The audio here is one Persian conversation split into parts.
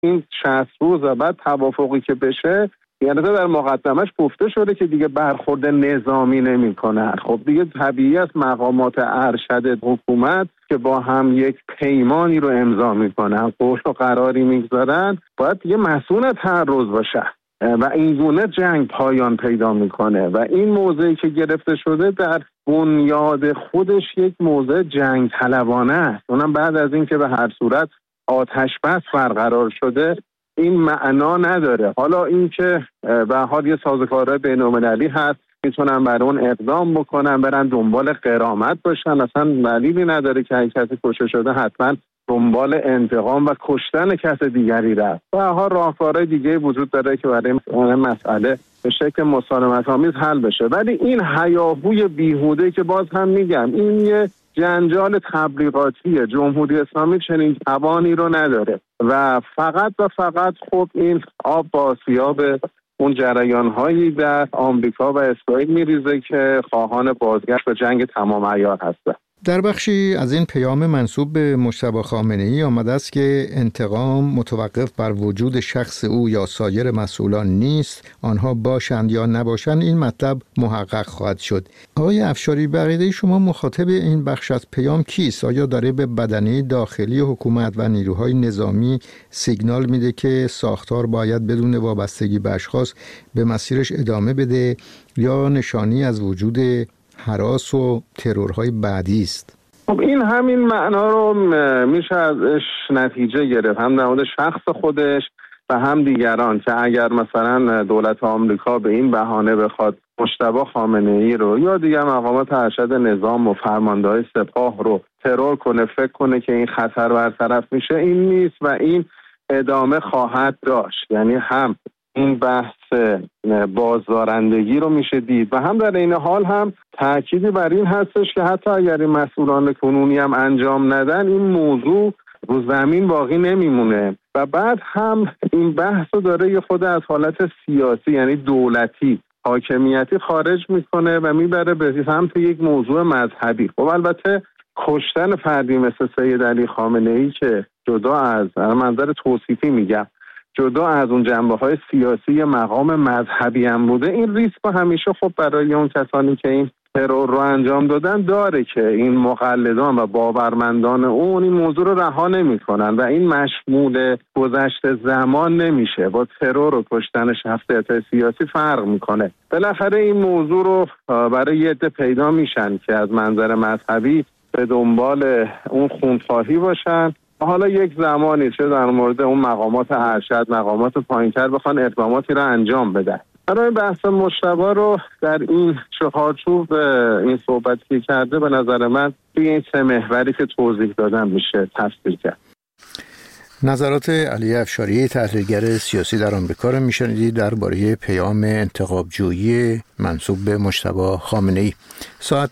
این 60 روز و بعد توافقی که بشه، یعنی در مقدمش گفته شده که دیگه برخورد نظامی نمی‌کنه. خب دیگه طبیعی است مقامات ارشد حکومت که با هم یک پیمانی رو امضا می‌کنن، قول و قراری می‌گذارن، باید دیگه مسئول از هر روز باشه و این گونه جنگ پایان پیدا می‌کنه و این موضعی که گرفته شده در بنیاد خودش یک موضع جنگ طلبانه است. اونم بعد از این که به هر صورت آتش بس برقرار شده این معنا نداره. حالا این که به حال یه سازوکارهای بین‌المللی هست، میتونن برای اون اقدام بکنن، برن دنبال غرامت باشن، اصلا دلیلی نداره که کسی کشته شده حتما دنبال انتقام و کشتن کس دیگری رفت. به هر حال راهکارهای دیگه وجود داره که برای اون مسئله به شکل مسالمت‌آمیز حل بشه. ولی این هیاهوی بیهوده که باز هم میگم این یه جنجال تبلیغاتیه. جمهوری اسلامی چنین توانی رو نداره و فقط خب این آب با آسیاب اون جریان‌هایی در آمریکا و اسرائیل میریزه که خواهان بازگشت به جنگ تمام عیار هستند. در بخشی از این پیام منسوب به مجتبی خامنه‌ای آمده است که انتقام متوقف بر وجود شخص او یا سایر مسئولان نیست، آنها باشند یا نباشند این مطلب محقق خواهد شد. آقای افشاری، بقیده شما مخاطب این بخش از پیام کیست؟ آیا داره به بدنه داخلی حکومت و نیروهای نظامی سیگنال میده که ساختار باید بدون وابستگی به اشخاص به مسیرش ادامه بده یا نشانی از وجود هراس و ترورهای بعدی است؟ خب این همین معنا رو میشه ازش نتیجه گرفت، هم در مورد شخص خودش و هم دیگران، که اگر مثلا دولت آمریکا به این بهانه بخواد مجتبی خامنه‌ای رو یا دیگر مقامات ارشد نظام و فرمانده‌های سپاه رو ترور کنه، فکر کنه که این خطر برطرف میشه، این نیست و این ادامه خواهد داشت. یعنی هم این بحث بازدارندگی رو میشه دید و هم در این حال هم تأکیدی بر این هستش که حتی اگر این مسئولان کنونی هم انجام ندن این موضوع رو زمین باقی نمیمونه و بعد هم این بحث رو داره یه خود از حالت سیاسی یعنی دولتی حاکمیتی خارج میکنه و میبره به سمت یک موضوع مذهبی. خب البته کشتن فردی مثل سید علی خامنه‌ای که جدا از منظر توصیفی میگم جدا از اون جنبه‌های سیاسی مقام مذهبی هم بوده، این ریسک همیشه خب برای اون کسانی که این ترور رو انجام دادن داره که این مقلدان و باورمندان اون این موضوع رو رها نمی‌کنن و این مشمول گذشت زمان نمیشه. با ترور و کشتن شخصیت‌های سیاسی فرق میکنه. بالاخره این موضوع رو برای یه عده پیدا میشن که از منظر مذهبی به دنبال اون خونخواهی باشن، حالا یک زمانی چه در مورد اون مقامات ارشد، مقامات پایین‌تر بخوان اقداماتی رو انجام بدن. برای بحث مجتبی رو در این چهارچوب این صحبتی کرده به نظر من توی این سه محوری که توضیح دادم میشه تفسیر کرد. نظرات علی افشاری تحلیلگر سیاسی در آمریکا را میشنیدید درباره پیام انتخاب‌جویی منسوب به مجتبی خامنه‌ای. ساعت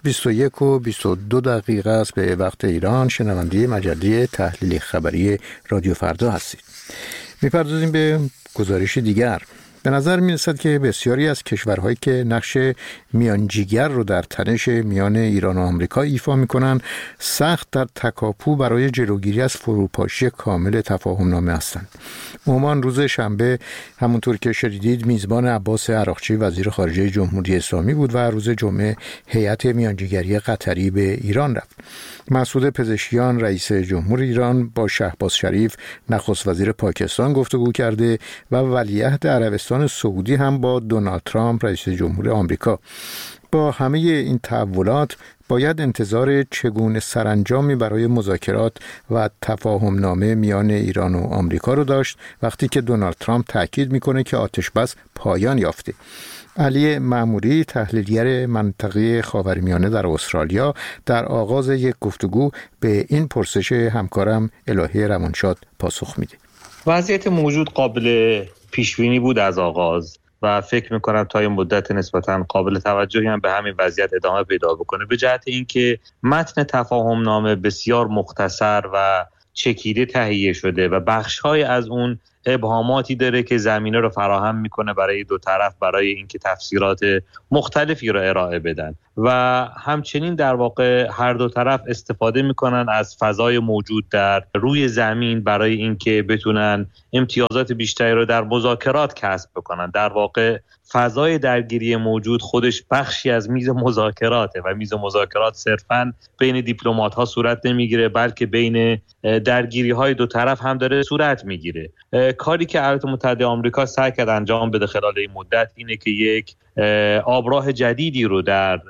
21:22 است به وقت ایران. شنونده مجله تحلیل خبری رادیو فردا هستید. میپردازیم به گزارش دیگر. به نظر می‌رسد که بسیاری از کشورهایی که نقش میانجیگر رو در تنش میان ایران و آمریکا ایفا می‌کنند سخت در تکاپو برای جلوگیری از فروپاشی کامل تفاهم‌نامه هستند. عمان روز شنبه همونطور که شنیدید میزبان عباس عراقچی وزیر خارجه جمهوری اسلامی بود و روز جمعه هیئت میانجیگری قطری به ایران رفت. مسعود پزشکیان رئیس جمهور ایران با شهباز شریف نخست وزیر پاکستان گفتگو کرده و ولیعهد عربستان سعودی هم با دونالد ترامپ رئیس جمهور آمریکا. با همه این تحولات باید انتظار چگونه سرانجامی برای مذاکرات و تفاهمنامه میان ایران و آمریکا رو داشت وقتی که دونالد ترامپ تاکید میکنه که آتش‌بس پایان یافته. علی معموری تحلیلگر منطقه خاورمیانه در استرالیا در آغاز یک گفتگو به این پرسش همکارم الهی روانشاد پاسخ میده. وضعیت موجود قابل پیشبینی بود از آغاز و فکر میکنم تا این مدت نسبتاً قابل توجهی هم به همین وضعیت ادامه پیدا بکنه، به جهت اینکه متن تفاهمنامه بسیار مختصر و چکیده تهیه شده و بخش‌های از اون ابهاماتی داره که زمینه رو فراهم میکنه برای دو طرف برای اینکه تفسیرات مختلفی رو ارائه بدن و همچنین در واقع هر دو طرف استفاده میکنن از فضای موجود در روی زمین برای اینکه بتونن امتیازات بیشتری رو در مذاکرات کسب بکنن. در واقع فضای درگیری موجود خودش بخشی از میز مذاکراته و میز مذاکرات صرفاً بین دیپلمات‌ها صورت نمیگیره بلکه بین درگیری‌های دو طرف هم داره صورت میگیره. کاری که ایالات متحده آمریکا سعی کرد انجام بده خلال این مدت اینه که یک آبراه جدیدی رو در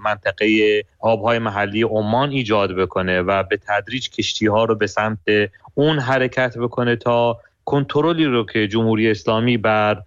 منطقه آبهای محلی عمان ایجاد بکنه و به تدریج کشتی‌ها رو به سمت اون حرکت بکنه تا کنترلی رو که جمهوری اسلامی بر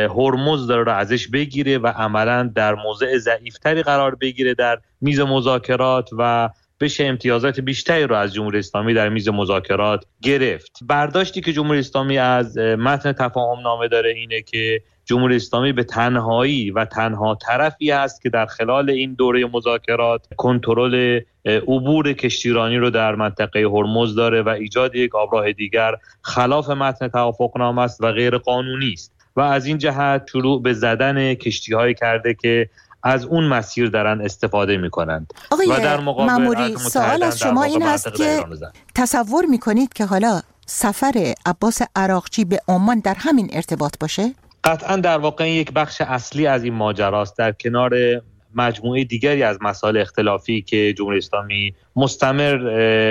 هرمز داره رو ازش بگیره و عملاً در موضع ضعیفتری قرار بگیره در میز مذاکرات و بشه امتیازات بیشتری رو از جمهوری اسلامی در میز مذاکرات گرفت. برداشتی که جمهوری اسلامی از متن تفاهم نامه داره اینه که جمهوری اسلامی به تنهایی و تنها طرفی است که در خلال این دوره مذاکرات کنترل عبور کشتیرانی رو در منطقه هرمز داره و ایجاد یک آبراه دیگر خلاف متن توافقنامه است و غیر قانونی است و از این جهت شروع به زدن کشتی‌هایی کرده که از اون مسیر دارن استفاده میکنند. و در مقابل سوال از شما این هست که تصور میکنید که حالا سفر عباس عراقچی به عمان در همین ارتباط باشه؟ قطعا در واقع این یک بخش اصلی از این ماجراست در کنار مجموعه دیگری از مسائل اختلافی که جمهوری اسلامی مستمر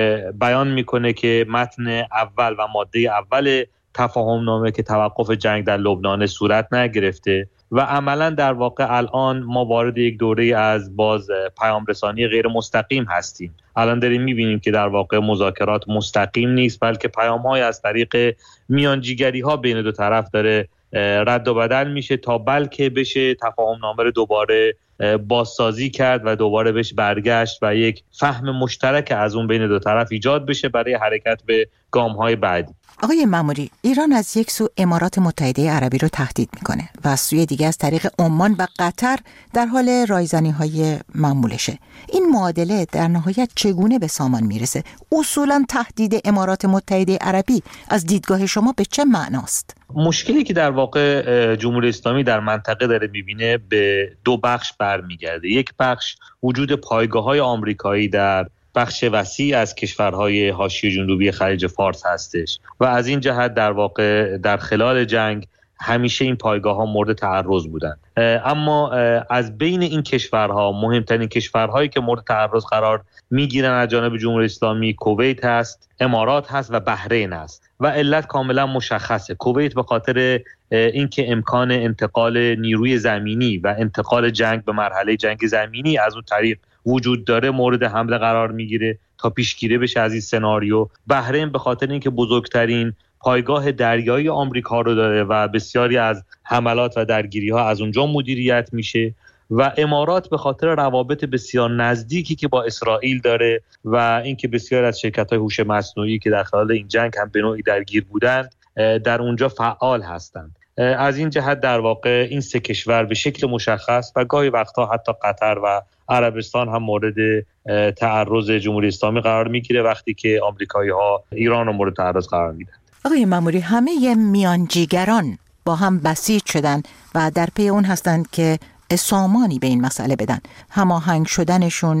بیان میکنه که متن اول و ماده اول تفاهم نامه که توقف جنگ در لبنان صورت نگرفته و عملا در واقع الان ما وارد یک دوره از باز پیام رسانی غیر مستقیم هستیم. الان داریم میبینیم که در واقع مذاکرات مستقیم نیست بلکه پیام‌های از طریق میانجیگری‌ها بین دو طرف داره رد و بدل میشه تا بلکه بشه تفاهم نامه رو دوباره بازسازی کرد و دوباره بهش برگشت و یک فهم مشترک از اون بین دو طرف ایجاد بشه برای حرکت به گام‌های بعدی. آقای ماموری، ایران از یک سو امارات متحده عربی رو تهدید میکنه و از سوی دیگه از طریق عمان و قطر در حال رایزنی‌های معمولشه. این معادله در نهایت چگونه به سامان میرسه؟ اصولاً تهدید امارات متحده عربی از دیدگاه شما به چه معناست؟ مشکلی که در واقع جمهوری اسلامی در منطقه داره میبینه به دو بخش برمیگرده. یک بخش وجود پایگاه‌های آمریکایی در بخش وسیع از کشورهای حاشیه جنوبی خلیج فارس هستش و از این جهت در واقع در خلال جنگ همیشه این پایگاه‌ها مورد تعرض بودند. اما از بین این کشورها مهمترین کشورهایی که مورد تعرض قرار میگیرن از جانب جمهوری اسلامی کویت هست، امارات هست و بحرین هست و علت کاملا مشخصه. کویت به خاطر اینکه امکان انتقال نیروی زمینی و انتقال جنگ به مرحله جنگ زمینی از اون طریق وجود داره مورد حمله قرار میگیره تا پیشگیری بشه از این سناریو. بحرین به خاطر اینکه بزرگترین پایگاه دریایی آمریکا رو داره و بسیاری از حملات و درگیری‌ها از اونجا مدیریت میشه و امارات به خاطر روابط بسیار نزدیکی که با اسرائیل داره و اینکه بسیاری از شرکت‌های هوش مصنوعی که در خلال این جنگ هم به نوعی درگیر بودند در اونجا فعال هستند. از این جهت در واقع این سه کشور به شکل مشخص و گاهی وقتا حتی قطر و عربستان هم مورد تعرض جمهوری اسلامی قرار میگیره وقتی که آمریکایی‌ها ایران رو مورد تعرض قرار میدن. آقای ماموری، همه میانجیگران با هم بسیج شدن و در پی اون هستند که سامانی به این مسئله بدن. هماهنگ شدنشون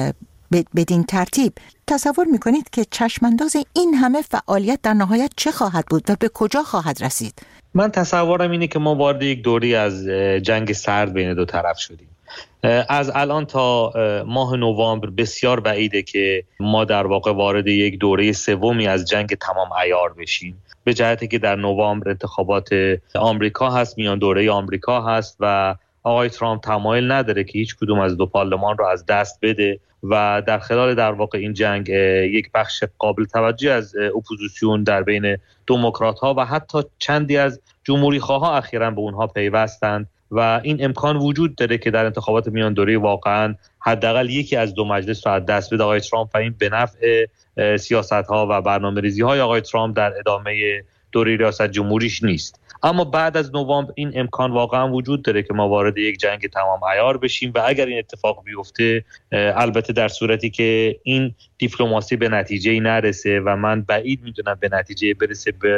بدین ترتیب تصور میکنید که چشمانداز این همه فعالیت در نهایت چه خواهد بود و به کجا خواهد رسید؟ من تصورم اینه که ما وارد یک دوری از جنگ سرد بین دو طرف شدیم. از الان تا ماه نوامبر بسیار بعیده که ما در واقع وارد یک دوره سومی از جنگ تمام عیار بشیم، به جهتی که در نوامبر انتخابات آمریکا هست، میان دوره آمریکا هست و آقای ترامپ تمایل نداره که هیچ کدوم از دو پارلمان رو از دست بده و در خلال در واقع این جنگ یک بخش قابل توجه از اپوزیسیون در بین دموکرات‌ها و حتی چندی از جمهوری‌خواها اخیراً به اونها پیوستند و این امکان وجود داره که در انتخابات میان دوره واقعاً حداقل یکی از دو مجلس رو از دست بده آقای ترامپ و این به نفع سیاست‌ها و برنامه‌ریزی‌های آقای ترامپ در ادامه دوره ریاست جمهوریش نیست. اما بعد از نوامبر این امکان واقعا وجود داره که ما وارد یک جنگ تمام عیار بشیم و اگر این اتفاق بیفته، البته در صورتی که این دیپلماسی به نتیجه‌ای نرسه و من بعید میدونم به نتیجه برسه، به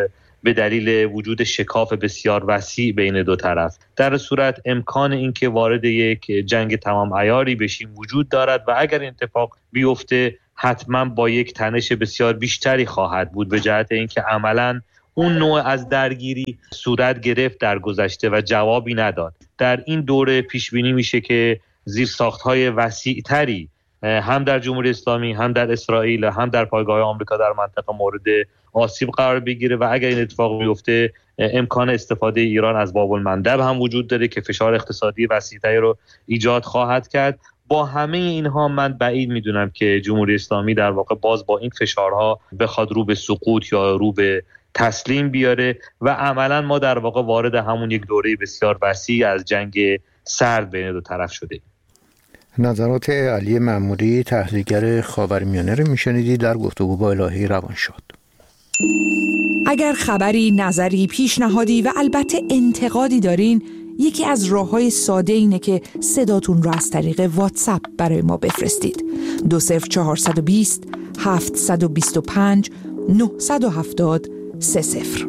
به دلیل وجود شکاف بسیار وسیع بین دو طرف. در صورت امکان اینکه وارد یک جنگ تمام عیاری بشیم وجود دارد و اگر این اتفاق بیفته حتما با یک تنش بسیار بیشتری خواهد بود، به جهت اینکه عملاً اون نوع از درگیری صورت گرفت در گذشته و جوابی نداد. در این دوره پیش بینی میشه که زیرساخت‌های وسیع‌تری هم در جمهوری اسلامی، هم در اسرائیل، هم در پایگاه آمریکا در منطقه مورد آسیب قرار بگیره و اگر این اتفاق بیفته امکان استفاده ایران از باب المندب هم وجود داره که فشار اقتصادی وسیع‌تری رو ایجاد خواهد کرد. با همه اینها من بعید میدونم که جمهوری اسلامی در واقع باز با این فشارها بخواد رو به سقوط یا رو به تسلیم بیاره و عملا ما در واقع وارد همون یک دوره بسیار وسیع از جنگ سرد بین دو طرف شده. نظرات علی معموری تحلیلگر خاورمیانه رو میشنیدی در گفتگو با الهی روانشاد. اگر خبری، نظری، پیشنهادی و البته انتقادی دارین، یکی از راه‌های ساده اینه که صداتون رو از طریق واتساپ برای ما بفرستید. 20420 725 970 30.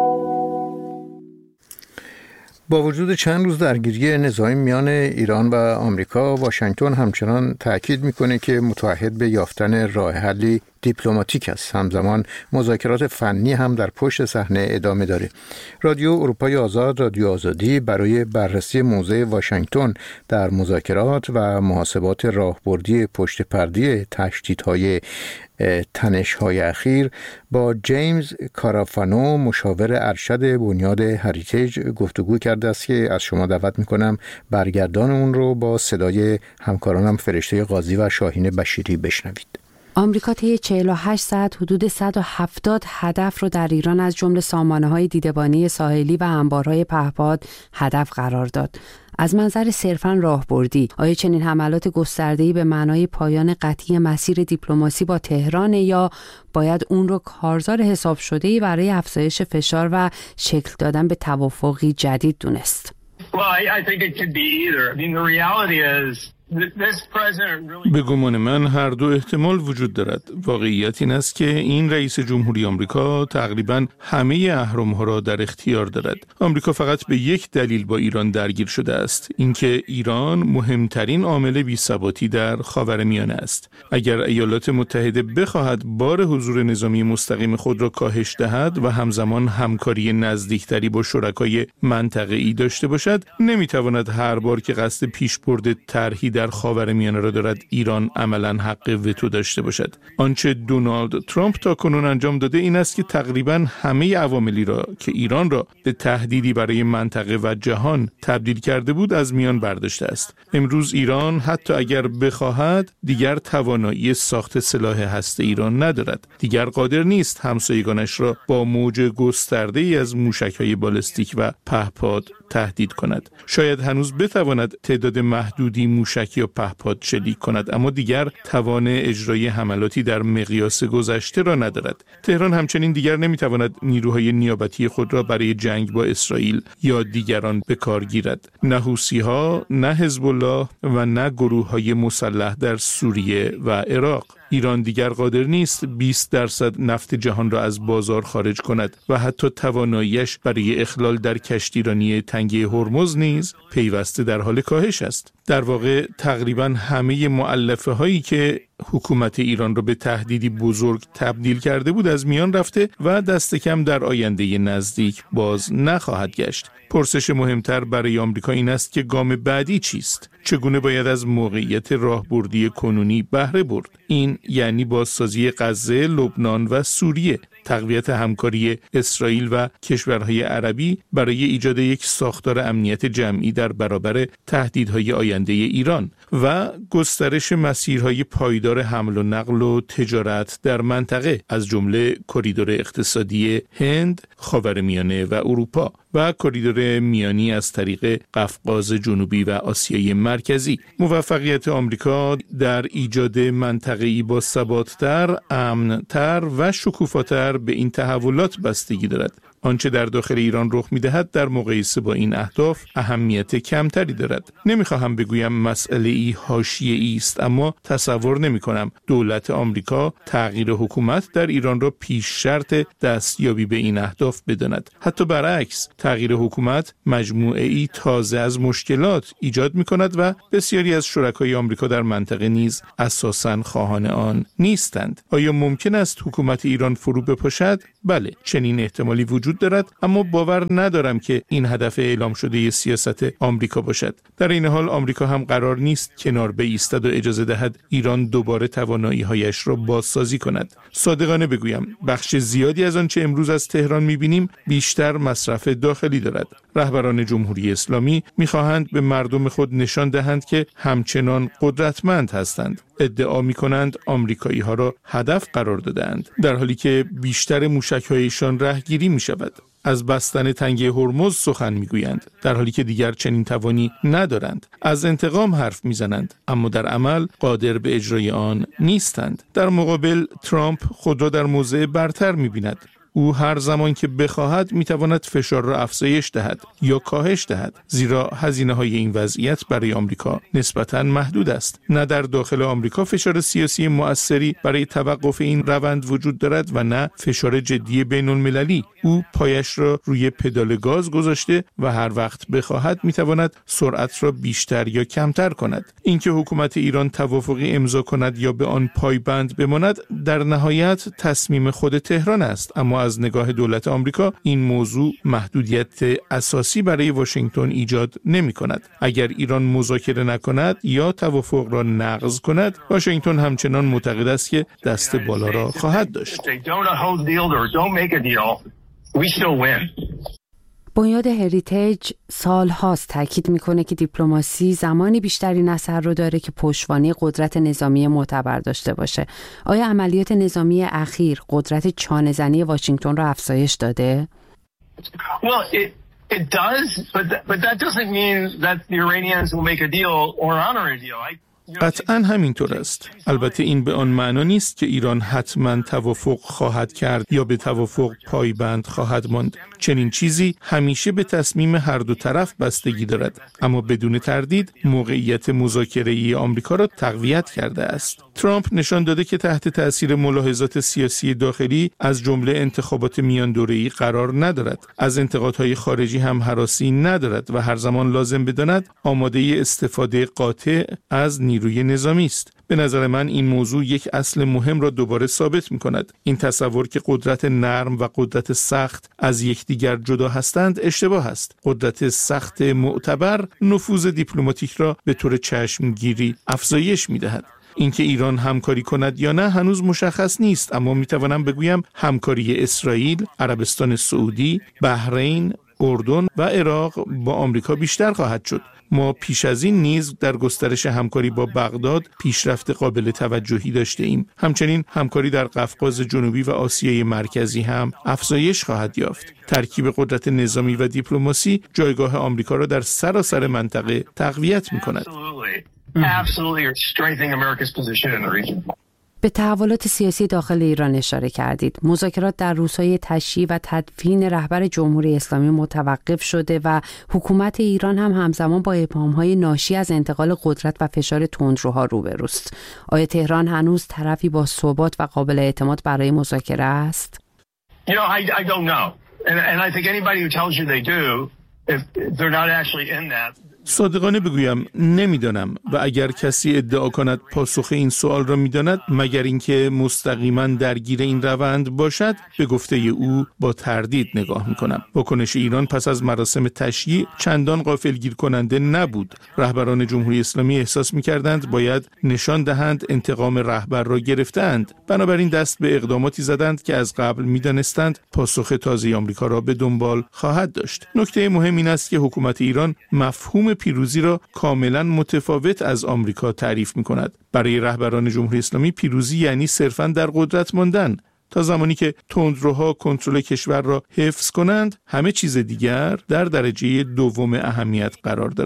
با وجود چند روز درگیری نظامی میان ایران و آمریکا، واشنگتن همچنان تأکید میکنه که متعهد به یافتن راه حلی دیپلماتیک است. همزمان مذاکرات فنی هم در پشت صحنه ادامه داره. رادیو اروپای آزاد، رادیو آزادی، برای بررسی موضع واشنگتن در مذاکرات و محاسبات راهبردی پشت پرده تشدیدهای تنش‌های اخیر با جیمز کارافانو، مشاور ارشد بنیاد هریتیج، گفتگو کرده است که از شما دعوت میکنم برگردان اون رو با صدای همکارانم فرشته قاضی و شاهین بشیری بشنوید. آمریکا طی 48 ساعت حدود 170 هدف رو در ایران از جمله سامانه‌های دیدبانی ساحلی و انبارهای پهپاد هدف قرار داد. از منظر صرفاً راهبردی، آیا چنین حملات گسترده‌ای به معنای پایان قطعی مسیر دیپلماسی با تهران یا باید اون رو کارزار حساب شده‌ای برای افزایش فشار و شکل دادن به توافقی جدید دونست؟ Well, I think it could be either. I mean, the reality is به گمان من هر دو احتمال وجود دارد. واقعیت این است که این رئیس جمهوری آمریکا تقریباً همه اهرم‌ها را در اختیار دارد. آمریکا فقط به یک دلیل با ایران درگیر شده است، اینکه ایران مهمترین عامل بی‌ثباتی در خاورمیانه است. اگر ایالات متحده بخواهد بار حضور نظامی مستقیم خود را کاهش دهد و همزمان همکاری نزدیکتری با شرکای منطقه‌ای داشته باشد، نمی‌تواند هر بار که قصد پیشبرد طرحی در خاورمیانه را دارد ایران عملاً حق وتو داشته باشد. آنچه دونالد ترامپ تاکنون انجام داده این است که تقریباً همه عواملی را که ایران را به تهدیدی برای منطقه و جهان تبدیل کرده بود از میان برداشته است. امروز ایران حتی اگر بخواهد دیگر توانایی ساخت سلاح هسته ایران ندارد. دیگر قادر نیست همسایگانش را با موج گسترده‌ای از موشک‌های بالستیک و پهپاد تهدید کند. شاید هنوز بتواند تعداد محدودی موشک یا پهپاد شلیک کند، اما دیگر توان اجرای حملاتی در مقیاس گذشته را ندارد. تهران همچنین دیگر نمیتواند نیروهای نیابتی خود را برای جنگ با اسرائیل یا دیگران به کار گیرد. نه حوثی‌ها، نه حزب الله و نه گروه‌های مسلح در سوریه و عراق. ایران دیگر قادر نیست 20% نفت جهان را از بازار خارج کند و حتی تواناییش برای اخلال در کشتیرانی تنگه هرمز نیز پیوسته در حال کاهش است. در واقع تقریباً همه مؤلفه هایی که حکومت ایران را به تهدیدی بزرگ تبدیل کرده بود از میان رفته و دست کم در آینده نزدیک باز نخواهد گشت. پرسش مهمتر برای آمریکا این است که گام بعدی چیست؟ چگونه باید از موقعیت راهبردی کنونی بهره برد؟ این یعنی بازسازی غزه، لبنان و سوریه، تقویت همکاری اسرائیل و کشورهای عربی برای ایجاد یک ساختار امنیت جمعی در برابر تهدیدهای آینده ایران و گسترش مسیرهای پایدار حمل و نقل و تجارت در منطقه، از جمله کریدور اقتصادی هند، خاورمیانه و اروپا و کریدور میانی از طریق قفقاز جنوبی و آسیای مرکزی. موفقیت آمریکا در ایجاد منطقه‌ای با ثبات‌تر، امن‌تر و شکوفاتر به این تحولات بستگی دارد. آنچه در داخل ایران رخ می‌دهد در مقایسه با این اهداف اهمیت کمتری دارد. نمی‌خواهم بگویم مسئله‌ای حاشیه‌ای است، اما تصور نمی‌کنم دولت آمریکا تغییر حکومت در ایران را پیش شرط دستیابی به این اهداف بداند. حتی برعکس، تغییر حکومت مجموعه‌ای تازه از مشکلات ایجاد می‌کند و بسیاری از شرکای آمریکا در منطقه نیز اساساً خواهان آن نیستند. آیا ممکن است حکومت ایران فرو بپاشد؟ بله، چنین احتمالی وجود دارد، اما باور ندارم که این هدف اعلام شده سیاست آمریکا باشد. در این حال آمریکا هم قرار نیست کنار بایستد و اجازه دهد ایران دوباره توانایی‌هایش را بازسازی کند. صادقانه بگویم، بخش زیادی از آنچه امروز از تهران می‌بینیم بیشتر مصرف داخلی دارد. رهبران جمهوری اسلامی می‌خواهند به مردم خود نشان دهند که همچنان قدرتمند هستند. ادعا می‌کنند آمریکایی‌ها را هدف قرار دادند، در حالی که بیشتر موشک‌هایشان رهگیری می‌شود. از بستن تنگه هرمز سخن میگویند، در حالی که دیگر چنین توانی ندارند. از انتقام حرف میزنند، اما در عمل قادر به اجرای آن نیستند. در مقابل ترامپ خود را در موضع برتر میبیند. او هر زمان که بخواهد میتواند فشار را افزایش دهد یا کاهش دهد، زیرا هزینه‌های این وضعیت برای آمریکا نسبتاً محدود است. نه در داخل آمریکا فشار سیاسی مؤثری برای توقف این روند وجود دارد و نه فشار جدی بین‌المللی. او پایش را روی پدال گاز گذاشته و هر وقت بخواهد میتواند سرعت را بیشتر یا کمتر کند. اینکه حکومت ایران توافقی امضا کند یا به آن پایبند بماند در نهایت تصمیم خود تهران است، اما از نگاه دولت آمریکا این موضوع محدودیت اساسی برای واشنگتن ایجاد نمی کند. اگر ایران مذاکره نکند یا توافق را نقض کند، واشنگتن همچنان معتقد است که دست بالا را خواهد داشت. بنیاد هریتیج سالهاست تاکید میکنه که دیپلماسی زمانی بیشترین اثر رو داره که پشتوانه قدرت نظامی معتبر داشته باشه. آیا عملیات نظامی اخیر قدرت چانه‌زنی واشنگتن رو افزایش داده؟ It does, but that doesn't mean that the Iranians will make a deal or honor a deal. قطعاً همینطور است. البته این به آن معنا نیست که ایران حتماً توافق خواهد کرد یا به توافق پایبند خواهد ماند. چنین چیزی همیشه به تصمیم هر دو طرف بستگی دارد، اما بدون تردید موقعیت مذاکره‌ای آمریکا را تقویت کرده است. ترامپ نشان داده که تحت تأثیر ملاحظات سیاسی داخلی از جمله انتخابات میان دوره‌ای قرار ندارد. از انتقادهای خارجی هم هراسی ندارد و هر زمان لازم بداند آماده استفاده قاطع از نیروی نظامی است. به نظر من این موضوع یک اصل مهم را دوباره ثابت می‌کند. این تصور که قدرت نرم و قدرت سخت از یکدیگر جدا هستند اشتباه است. قدرت سخت معتبر نفوذ دیپلماتیک را به طور چشمگیری افزایش می‌دهد. اینکه ایران همکاری کند یا نه هنوز مشخص نیست، اما می‌توانم بگویم همکاری اسرائیل، عربستان سعودی، بحرین، اردن و عراق با آمریکا بیشتر خواهد شد. ما پیش از این نیز در گسترش همکاری با بغداد پیشرفت قابل توجهی داشته ایم. همچنین همکاری در قفقاز جنوبی و آسیای مرکزی هم افزایش خواهد یافت. ترکیب قدرت نظامی و دیپلماسی جایگاه آمریکا را در سراسر منطقه تقویت می‌کند. به تحولات سیاسی داخل ایران اشاره کردید. مذاکرات در روزهای تشییع و تدفین رهبر جمهوری اسلامی متوقف شده و حکومت ایران هم همزمان با ابهام‌های ناشی از انتقال قدرت و فشار تندروها روبروست. آیا تهران هنوز طرفی با ثبات و قابل اعتماد برای مذاکره است؟ I don't know. And I think anybody who tells you they do, if they're not actually in that. صادقانه بگویم نمیدانم و اگر کسی ادعا کند پاسخ این سوال را میداند مگر اینکه مستقیما درگیر این روند باشد، به گفته او با تردید نگاه میکنم. واکنش ایران پس از مراسم تشییع چندان غافلگیر کننده نبود. رهبران جمهوری اسلامی احساس میکردند باید نشان دهند انتقام رهبر را گرفتند، بنابراین دست به اقداماتی زدند که از قبل میدانستند پاسخ تازه آمریکا را به دنبال خواهد داشت. نکته مهم این است که حکومت ایران مفهوم پیروزی را کاملا متفاوت از آمریکا تعریف می‌کند. برای رهبران جمهوری اسلامی پیروزی یعنی صرفاً در قدرت ماندن. تا زمانی که تندروها کنترل کشور را حفظ کنند، همه چیز دیگر در درجه دوم اهمیت قرار دارد.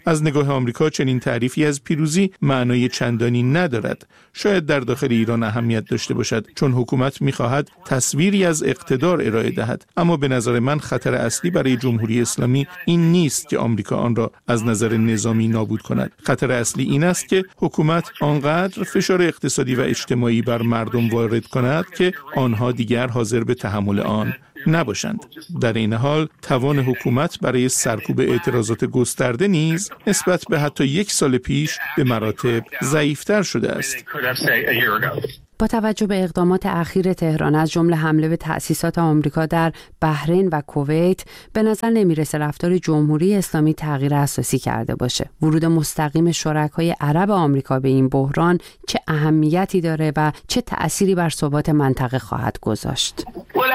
از نگاه آمریکا چنین تعریفی از پیروزی معنای چندانی ندارد. شاید در داخل ایران اهمیت داشته باشد چون حکومت می‌خواهد تصویری از اقتدار ارائه دهد، اما به نظر من خطر اصلی برای جمهوری اسلامی این نیست که آمریکا آن را از نظر نظامی نابود کند. خطر اصلی این است که حکومت آنقدر فشار اقتصادی و اجتماعی بر مردم وارد کند که آنها دیگر حاضر به تحمل آن نباشند. در این حال توان حکومت برای سرکوب اعتراضات گسترده نیز نسبت به حتی 1 سال پیش به مراتب ضعیف‌تر شده است. با توجه به اقدامات اخیر تهران از جمله حمله به تأسیسات آمریکا در بحرین و کویت، به نظر نمیرسه رفتار جمهوری اسلامی تغییر اساسی کرده باشه. ورود مستقیم شرکای عرب آمریکا به این بحران چه اهمیتی داره و چه تأثیری بر ثبات منطقه خواهد گذاشت؟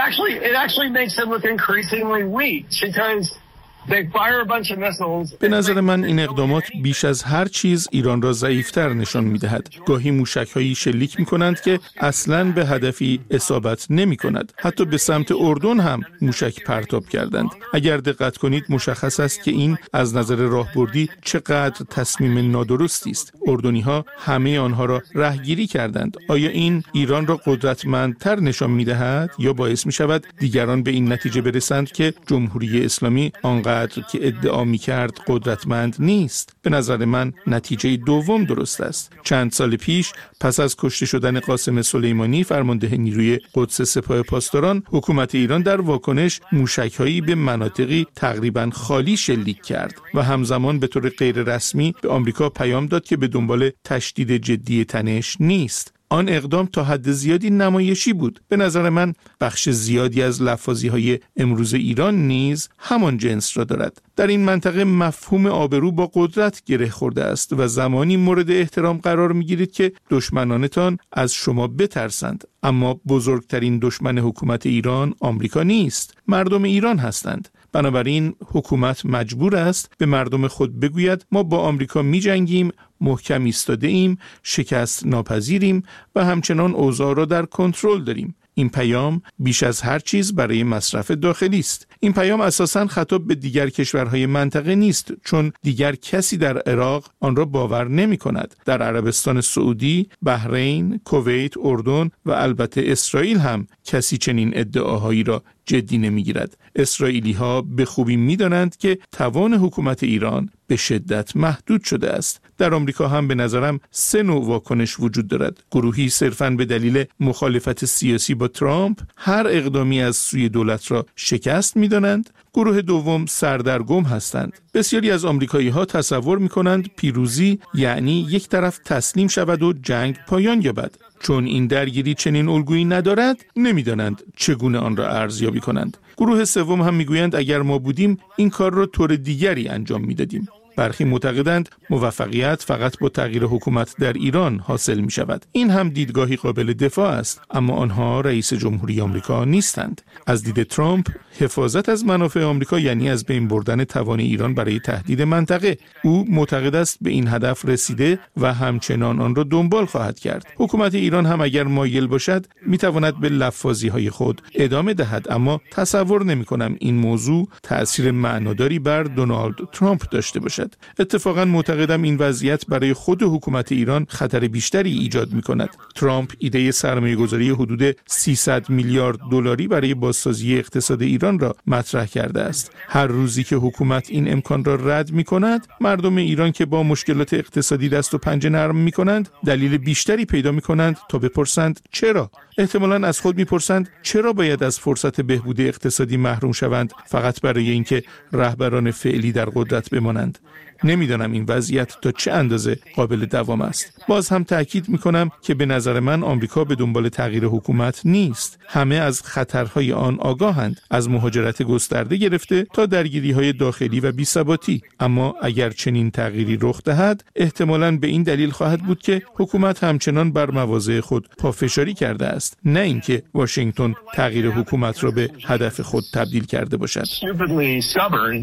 به نظر من این اقدامات بیش از هر چیز ایران را ضعیفتر نشان می‌دهد. گاهی موشک‌هایی شلیک می‌کنند که اصلاً به هدفی اصابت نمی‌کند. حتی به سمت اردن هم موشک پرتاب کردند. اگر دقت کنید مشخص است که این از نظر راهبردی چقدر تصمیم نادرستی است. اردنی‌ها همه آنها را رهگیری کردند. آیا این ایران را قدرتمندتر نشان می‌دهد یا باعث می‌شود دیگران به این نتیجه برسند که جمهوری اسلامی آنقدر که ادعا می‌کرد قدرتمند نیست؟ به نظر من نتیجه دوم درست است. چند سال پیش پس از کشته شدن قاسم سلیمانی فرمانده نیروی قدس سپاه پاسداران، حکومت ایران در واکنش موشک‌هایی به مناطقی تقریباً خالی شلیک کرد و همزمان به طور غیر رسمی به آمریکا پیام داد که به دنبال تشدید جدی تنش نیست. آن اقدام تا حد زیادی نمایشی بود. به نظر من بخش زیادی از لفاظی‌های امروز ایران نیز همان جنس را دارد. در این منطقه مفهوم آبرو با قدرت گره خورده است و زمانی مورد احترام قرار می‌گیرید که دشمنانتان از شما بترسند. اما بزرگترین دشمن حکومت ایران آمریکا نیست، مردم ایران هستند. بنابراین حکومت مجبور است به مردم خود بگوید ما با آمریکا می‌جنگیم، محکم ایستاده ایم، شکست ناپذیریم و همچنان اوضاع را در کنترل داریم. این پیام بیش از هر چیز برای مصرف داخلی است. این پیام اساساً خطاب به دیگر کشورهای منطقه نیست، چون دیگر کسی در عراق آن را باور نمی کند. در عربستان سعودی، بحرین، کویت، اردن و البته اسرائیل هم کسی چنین ادعاهایی را جدی نمیگیرد. اسرائیلی ها به خوبی میدانند که توان حکومت ایران به شدت محدود شده است. در آمریکا هم به نظرم 3 نوع واکنش وجود دارد. گروهی صرفاً به دلیل مخالفت سیاسی با ترامپ هر اقدامی از سوی دولت را شکست میدانند. گروه دوم سردرگم هستند. بسیاری از آمریکایی ها تصور میکنند پیروزی یعنی یک طرف تسلیم شود و جنگ پایان یابد. چون این درگیری چنین الگویی ندارد، نمیدانند چگونه آن را ارزیابی کنند. گروه سوم هم میگویند اگر ما بودیم این کار را طور دیگری انجام میدادیم. برخی معتقدند موفقیت فقط با تغییر حکومت در ایران حاصل می شود. این هم دیدگاهی قابل دفاع است، اما آنها رئیس جمهوری آمریکا نیستند. از دید ترامپ، حفاظت از منافع آمریکا یعنی از بین بردن توان ایران برای تهدید منطقه. او معتقد است به این هدف رسیده و همچنان آن را دنبال خواهد کرد. حکومت ایران هم اگر مایل باشد می تواند به لفاظی‌های خود ادامه دهد، اما تصور نمی‌کنم این موضوع تأثیر معناداری بر دونالد ترامپ داشته باشد. اتفاقاً معتقدم این وضعیت برای خود حکومت ایران خطر بیشتری ایجاد می‌کند. ترامپ ایده سرمایه‌گذاری حدود 300 میلیارد دلاری برای بازسازی اقتصاد ایران را مطرح کرده است. هر روزی که حکومت این امکان را رد می‌کند، مردم ایران که با مشکلات اقتصادی دست و پنجه نرم می‌کنند، دلیل بیشتری پیدا می‌کنند تا بپرسند چرا؟ احتمالاً از خود می‌پرسند چرا باید از فرصت بهبود اقتصادی محروم شوند فقط برای اینکه رهبران فعلی در قدرت بمانند. نمیدانم این وضعیت تا چه اندازه قابل دوام است. باز هم تأکید میکنم که به نظر من آمریکا به دنبال تغییر حکومت نیست. همه از خطرهای آن آگاهند، از مهاجرت گسترده گرفته تا درگیری‌های داخلی و بی‌ثباتی. اما اگر چنین تغییری رخ دهد، احتمالاً به این دلیل خواهد بود که حکومت همچنان بر مواضع خود پافشاری کرده است، نه اینکه واشنگتن تغییر حکومت را به هدف خود تبدیل کرده باشد.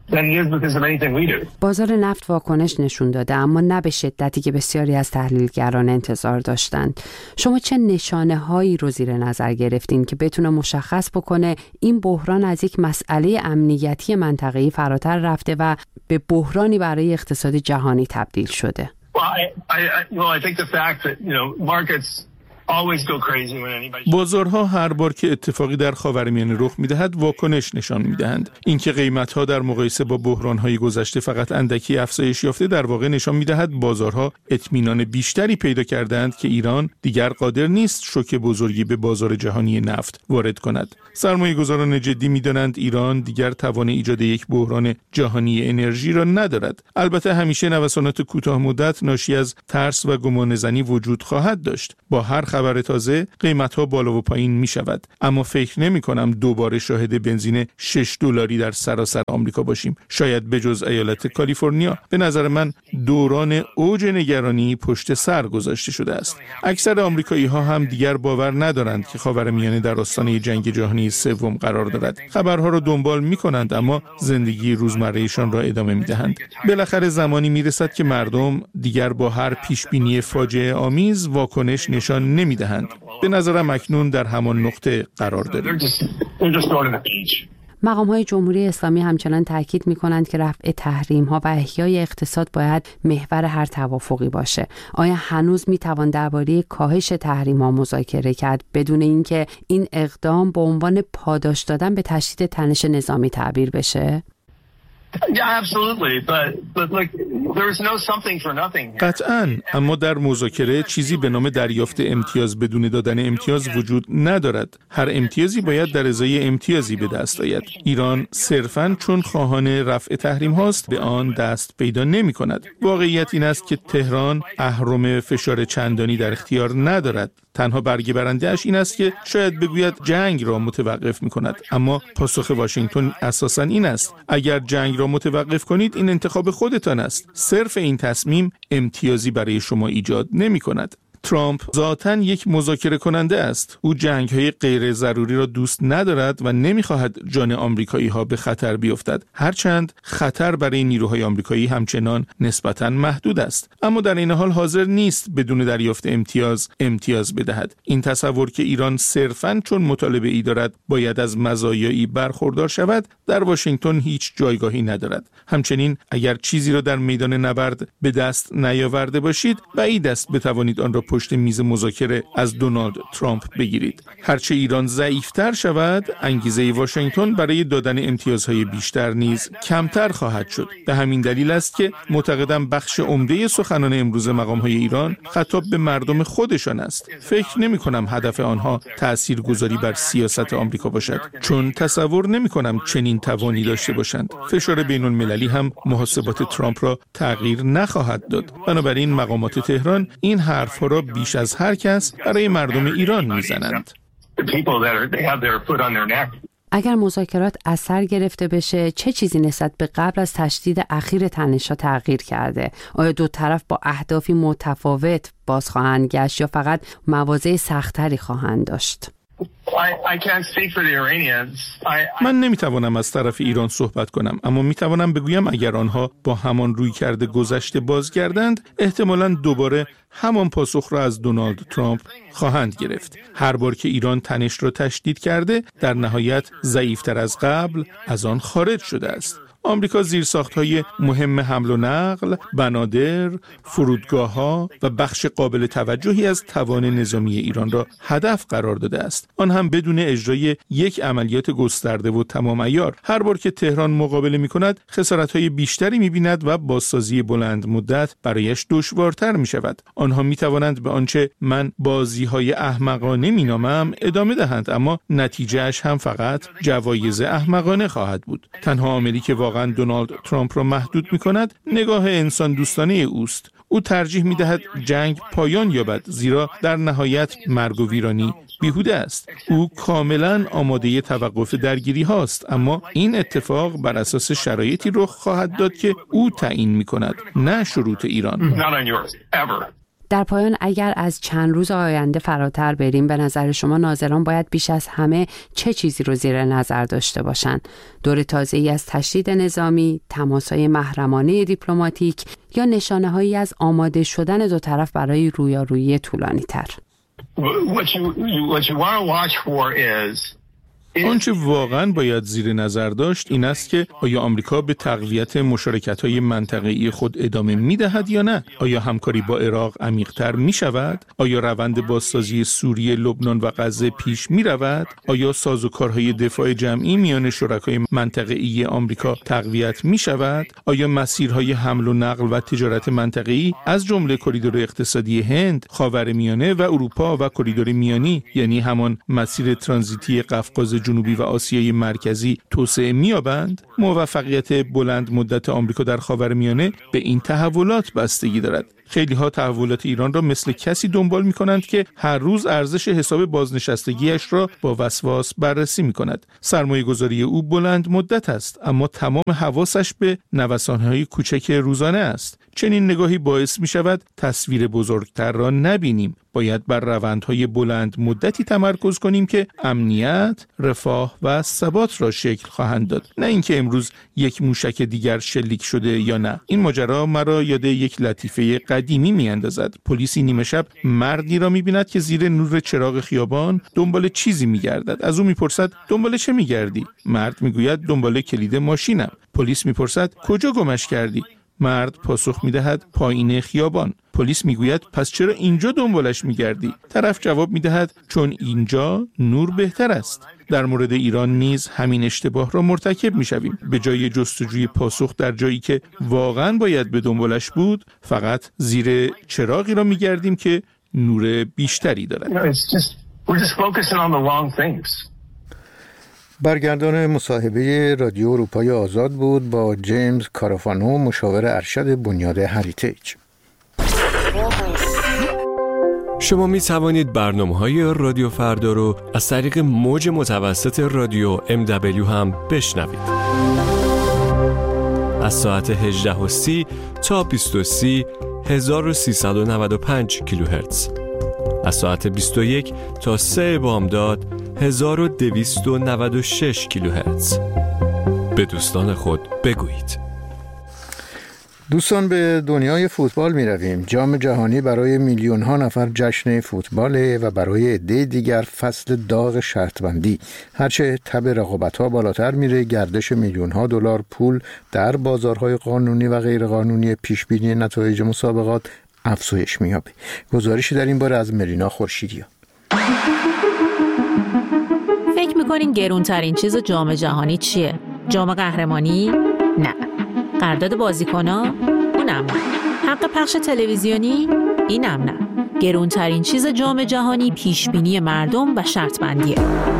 بازار نفت واکنش نشون داده، اما نه به شدتی که بسیاری از تحلیلگران انتظار داشتند. شما چه نشانه هایی رو زیر نظر گرفتین که بتونه مشخص بکنه این بحران از یک مسئله امنیتی منطقه‌ای فراتر رفته و به بحرانی برای اقتصاد جهانی تبدیل شده؟ I think the fact that, markets بازارها هر بار که اتفاقی در خاورمیانه رخ می‌دهد واکنش نشان می‌دهند. اینکه قیمت‌ها در مقایسه با بحران‌های گذشته فقط اندکی افزایش یافته در واقع نشان می‌دهد بازارها اطمینان بیشتری پیدا کردند که ایران دیگر قادر نیست شوک بزرگی به بازار جهانی نفت وارد کند. سرمایه‌گذاران جدی می‌دانند ایران دیگر توان ایجاد یک بحران جهانی انرژی را ندارد. البته همیشه نوسانات کوتاه‌مدت ناشی از ترس و گمانه‌زنی وجود خواهد داشت. با هر خبر تازه قیمت‌ها بالا و پایین می‌شود، اما فکر نمی‌کنم دوباره شاهد بنزین $6 در سراسر آمریکا باشیم. شاید به جز ایالت کالیفرنیا. به نظر من دوران اوج نگرانی پشت سر گذاشته شده است. اکثر آمریکایی‌ها هم دیگر باور ندارند که خاورمیانه در آستانه جنگ جهانی سوم قرار دارد. خبرها را دنبال می‌کنند اما زندگی روزمره‌ایشان را ادامه می‌دهند. بالاخره زمانی می‌رسد که مردم دیگر با هر پیشبینی فاجعه آمیز واکنش نشان نمی‌دهند. به نظرم اکنون در همان نقطه قرار داریم. مقام‌های جمهوری اسلامی همچنان تاکید می‌کنند که رفع تحریم‌ها و احیای اقتصاد باید محور هر توافقی باشه. آیا هنوز می‌توان درباره کاهش تحریم‌ها مذاکره کرد بدون اینکه این اقدام به عنوان پاداش دادن به تشدید تنش نظامی تعبیر بشه؟ قطعاً، اما در مذاکره چیزی به نام دریافت امتیاز بدون دادن امتیاز وجود ندارد. هر امتیازی باید در ازای امتیازی به دست آید. ایران صرفاً چون خواهان رفع تحریم هاست به آن دست پیدا نمی کند. واقعیت این است که تهران اهرم فشار چندانی در اختیار ندارد. تنها برگه برنده‌اش این است که شاید بگوید جنگ را متوقف می‌کند، اما پاسخ واشنگتن اساساً این است: اگر جنگ را متوقف کنید این انتخاب خودتان است. صرف این تصمیم امتیازی برای شما ایجاد نمی‌کند. ترامپ ذاتاً یک مذاکره کننده است. او جنگ‌های غیر ضروری را دوست ندارد و نمی‌خواهد جان آمریکایی‌ها به خطر بیفتد. هرچند خطر برای نیروهای آمریکایی همچنان نسبتاً محدود است، اما در این حال حاضر نیست بدون دریافت امتیاز بدهد. این تصور که ایران صرفاً چون مطالبه ای دارد باید از مزایایی برخوردار شود در واشنگتن هیچ جایگاهی ندارد. همچنین اگر چیزی را در میدان نبرد به دست نیاورده باشید بعید است بتوانید آن را پشت میز مذاکره از دونالد ترامپ بگیرید. هرچه ایران ضعیفتر شود، انگیزه واشنگتن برای دادن امتیازهای بیشتر نیز کمتر خواهد شد. به همین دلیل است که معتقدم بخش عمده سخنان امروز مقام‌های ایران خطاب به مردم خودشان است. فکر نمی‌کنم هدف آنها تاثیرگذاری بر سیاست آمریکا باشد، چون تصور نمی‌کنم چنین توانی داشته باشند. فشار بین‌المللی هم محاسبات ترامپ را تغییر نخواهد داد. بنابراین مقامات تهران این حرف‌ها را بیش از هر کس برای مردم ایران میزنند. اگر مذاکرات اثر گرفته بشه چه چیزی نسبت به قبل از تشدید اخیر تنش‌ها تغییر کرده؟ آیا دو طرف با اهدافی متفاوت باز خواهند گشت یا فقط مواضع سخت‌تری خواهند داشت؟ من نمیتوانم از طرف ایران صحبت کنم، اما میتوانم بگویم اگر آنها با همان رویکرد گذشته بازگردند احتمالاً دوباره همان پاسخ را از دونالد ترامپ خواهند گرفت. هر بار که ایران تنش را تشدید کرده در نهایت ضعیفتر از قبل از آن خارج شده است. آمریکا زیرساخت‌های مهم حمل و نقل، بنادر، فرودگاه‌ها و بخش قابل توجهی از توان نظامی ایران را هدف قرار داده است. آن هم بدون اجرای یک عملیات گسترده و تمام عیار. هر بار که تهران مقابله می‌کند، خسارت‌های بیشتری می‌بیند و بازسازی بلند مدت برایش دشوارتر می‌شود. آنها می‌توانند به آنچه من بازی‌های احمقانه می‌نامم ادامه دهند، اما نتیجه‌اش هم فقط جوایز احمقانه خواهد بود. تنها عاملی که واقعاً دونالد ترامپ را محدود می‌کند نگاه انسان دوستانه اوست. او ترجیح می‌دهد جنگ پایان یابد، زیرا در نهایت مرگ و ویرانی بیهوده است. او کاملاً آماده توقف درگیری هاست، اما این اتفاق بر اساس شرایطی رخ خواهد داد که او تعیین می‌کند، نه شروط ایران. در پایان اگر از چند روز آینده فراتر بریم، به نظر شما ناظران باید بیش از همه چه چیزی رو زیر نظر داشته باشن؟ دور تازه‌ای از تشدید نظامی، تماس‌های محرمانه دیپلماتیک یا نشانه‌هایی از آماده شدن دو طرف برای رویارویی طولانی‌تر؟ آنچه واقعاً باید زیر نظر داشت این است که آیا آمریکا به تقویت مشارکت‌های منطقه‌ای خود ادامه می‌دهد یا نه؟ آیا همکاری با عراق عمیق‌تر می‌شود؟ آیا روند بازسازی سوریه، لبنان و غزه پیش می‌رود؟ آیا سازوکارهای دفاع جمعی میان شرکای منطقه‌ای آمریکا تقویت می‌شود؟ آیا مسیرهای حمل و نقل و تجارت منطقه‌ای از جمله کریدور اقتصادی هند، خاورمیانه و اروپا و کریدور میانی، یعنی همان مسیر ترانزیتی قفقاز جنوبی و آسیای مرکزی توسعه می‌یابند؟ موفقیت بلند مدت آمریکا در خاورمیانه به این تحولات بستگی دارد. خیلی ها تحولات ایران را مثل کسی دنبال می کنند که هر روز ارزش حساب بازنشستگیش را با وسواس بررسی می کند. سرمایه گذاری او بلند مدت است، اما تمام حواسش به نوسان‌های کوچک روزانه است. چنین نگاهی باعث می شود تصویر بزرگتر را نبینیم. باید بر روندهای بلند مدتی تمرکز کنیم که امنیت، رفاه و ثبات را شکل خواهند داد، نه اینکه امروز یک موشک دیگر شلیک شده یا نه. این ماجرا مرا یاد یک لطیفه قدیمی میاندازد. پلیسی نیمه شب مردی را می‌بیند که زیر نور چراغ خیابان دنبال چیزی می‌گردد. از او می‌پرسد دنبال چه می‌گردی؟ مرد می‌گوید دنبال کلید ماشینم. پلیس می‌پرسد کجا گمش کردی؟ مرد پاسخ می‌دهد پایین خیابان. پلیس میگوید پس چرا اینجا دنبالش میگردی؟ طرف جواب میدهد چون اینجا نور بهتر است. در مورد ایران نیز همین اشتباه را مرتکب میشویم. به جای جستجوی پاسخ در جایی که واقعا باید به دنبالش بود، فقط زیر چراغی را میگردیم که نور بیشتری دارد. برگردان مصاحبه رادیو اروپای آزاد بود با جیمز کارافانو، مشاور ارشد بنیاد هریتیج. شما می توانید برنامه‌های رادیو فردا رو از طریق موج متوسط رادیو MW هم بشنوید. از ساعت 18:30 تا 20:30 1395 کیلوهرتز. از ساعت 21 تا 3 بامداد 1296 کیلوهرتز. به دوستان خود بگویید. دوستان، به دنیای فوتبال می رویم. جام جهانی برای میلیون ها نفر جشن فوتباله و برای عده دیگر فصل داغ شرطبندی. هرچه تب رقابت ها بالاتر میره، گردش میلیون ها دلار پول در بازارهای قانونی و غیر قانونی پیش بینی نتایج مسابقات افزایش می‌یابه. گزارشی در این باره از مرینا خورشیدیان. فکر می‌کنین گرونترین چیز جام جهانی چیه؟ جام قهرمانی؟ نه. قرارداد بازیکن‌ها؟ اونم نه. حق پخش تلویزیونی؟ اینم نه. گرونترین چیز جام جهانی پیشبینی مردم و شرط بندیه.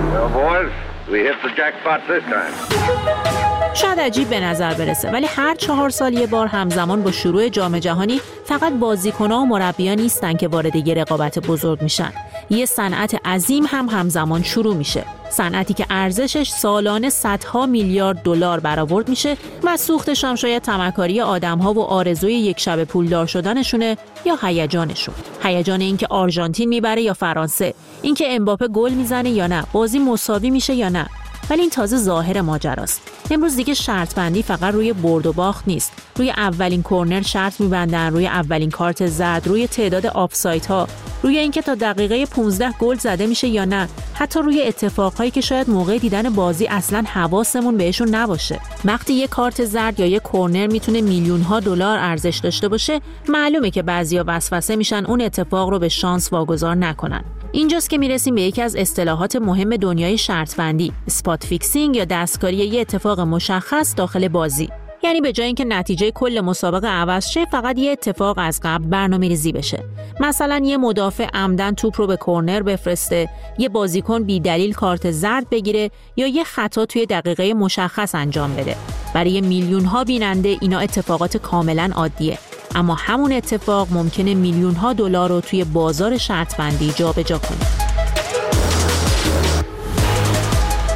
شاید عجیب به نظر برسه، ولی هر 4 سال یه بار همزمان با شروع جام جهانی فقط بازیکن‌ها و مربیان نیستن که وارد یه رقابت بزرگ میشن. یه صنعت عظیم هم همزمان شروع میشه. صنعتی که ارزشش سالانه صدها میلیارد دلار برآورد میشه و سوختش هم شاید تمکاری آدم‌ها و آرزوی یک شب پولدار شدنشونه یا هیجانشون. هیجان اینکه آرژانتین میبره یا فرانسه، اینکه امباپه گل میزنه یا نه، بازی مساوی میشه یا نه. ولی این تازه ظاهر ماجراست. امروز دیگه شرط بندی فقط روی برد و باخت نیست. روی اولین کورنر شرط می‌بندن، روی اولین کارت زرد، روی تعداد آفساید ها، روی اینکه تا دقیقه 15 گل زده میشه یا نه، حتی روی اتفاقهایی که شاید موقع دیدن بازی اصلاً حواسمون بهشون نباشه. وقتی یه کارت زرد یا یه کورنر میتونه میلیون‌ها دلار ارزش داشته باشه، معلومه که بعضیا وسوسه میشن اون اتفاق رو به شانس واگذار نکنن. اینجاست که میرسیم به یکی از اصطلاحات مهم دنیای شرط بندی، اسپات فیکسینگ یا دستکاری یه اتفاق مشخص داخل بازی. یعنی به جای اینکه نتیجه کل مسابقه عوض شه، فقط یه اتفاق از قبل برنامه‌ریزی بشه. مثلا یه مدافع عمدن توپ رو به کورنر بفرسته، یه بازیکن بی دلیل کارت زرد بگیره یا یه خطا توی دقیقه مشخص انجام بده. برای میلیون‌ها بیننده اینا اتفاقات کاملا عادیه، اما همون اتفاق ممکنه میلیون‌ها دلار رو توی بازار شرط بندی جابجا کنه. سال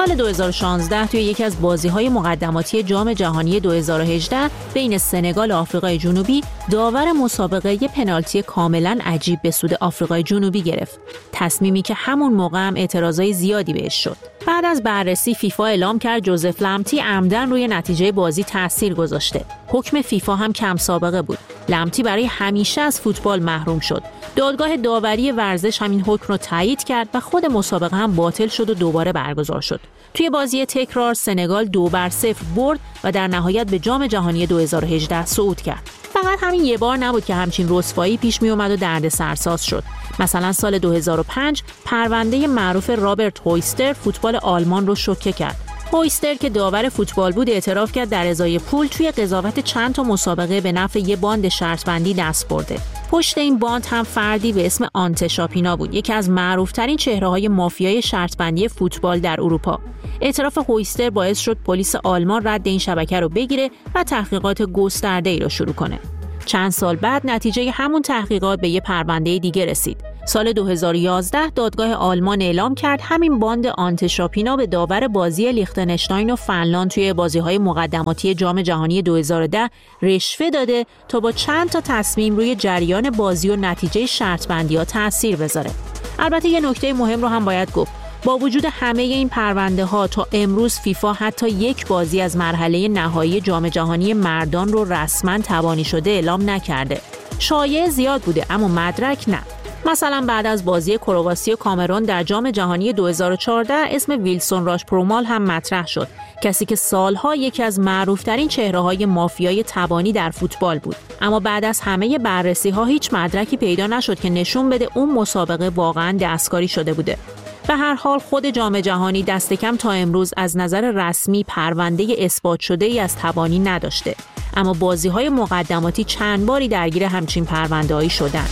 سال 2016 توی یکی از بازی‌های مقدماتی جام جهانی 2018 بین سنگال و آفریقای جنوبی، داور مسابقه یه پنالتی کاملاً عجیب به سود آفریقای جنوبی گرفت. تصمیمی که همون موقع هم اعتراضای زیادی بهش شد. بعد از بررسی فیفا اعلام کرد جوزف لمتی عمدن روی نتیجه بازی تاثیر گذاشته. حکم فیفا هم کم سابقه بود. لمتی برای همیشه از فوتبال محروم شد. دادگاه داوری ورزش همین حکم رو تایید کرد و خود مسابقه هم باطل شد و دوباره برگزار شد. توی بازی تکرار سنگال 2-0 برد و در نهایت به جام جهانی 2018 صعود کرد. فقط همین یه بار نبود که همچین رسوایی پیش می اومد و دردسرساز شد. مثلا سال 2005 پرونده معروف رابرت هویستر فوتبال آلمان رو شوکه کرد. هویستر که داور فوتبال بود اعتراف کرد در ازای پول توی قضاوت چند تا مسابقه به نفع یه باند شرط بندی دست برده. پشت این باند هم فردی به اسم آنته شاپینا بود، یکی از معروف‌ترین چهره‌های مافیای شرط بندی فوتبال در اروپا. اعتراف هویستر باعث شد پلیس آلمان رد این شبکه رو بگیره و تحقیقات گسترده‌ای رو شروع کنه. چند سال بعد نتیجه همون تحقیقات به یه پرونده دیگه رسید. سال 2011 دادگاه آلمان اعلام کرد همین باند آنته شاپینا به داور بازی لیختنشتاین و فنلاند توی بازی‌های مقدماتی جام جهانی 2010 رشوه داده تا با چند تا تصمیم روی جریان بازی و نتیجه شرط بندی‌ها تأثیر بذاره. البته یه نکته مهم رو هم باید گفت. با وجود همه این پرونده ها تا امروز فیفا حتی یک بازی از مرحله نهایی جام جهانی مردان رو رسما تبانی شده اعلام نکرده. شایعه زیاد بوده اما مدرک نه. مثلا بعد از بازی کرواسی و کامرون در جام جهانی 2014 اسم ویلسون راشپرومال هم مطرح شد، کسی که سالها یکی از معروفترین چهره‌های مافیای تبانی در فوتبال بود. اما بعد از همه بررسی‌ها هیچ مدرکی پیدا نشد که نشون بده اون مسابقه واقعاً دستکاری شده بوده. به هر حال خود جام جهانی دست کم تا امروز از نظر رسمی پرونده اثبات شده ای از تبانی نداشته، اما بازی‌های مقدماتی چند باری درگیر همچین پرونده‌ای شدند.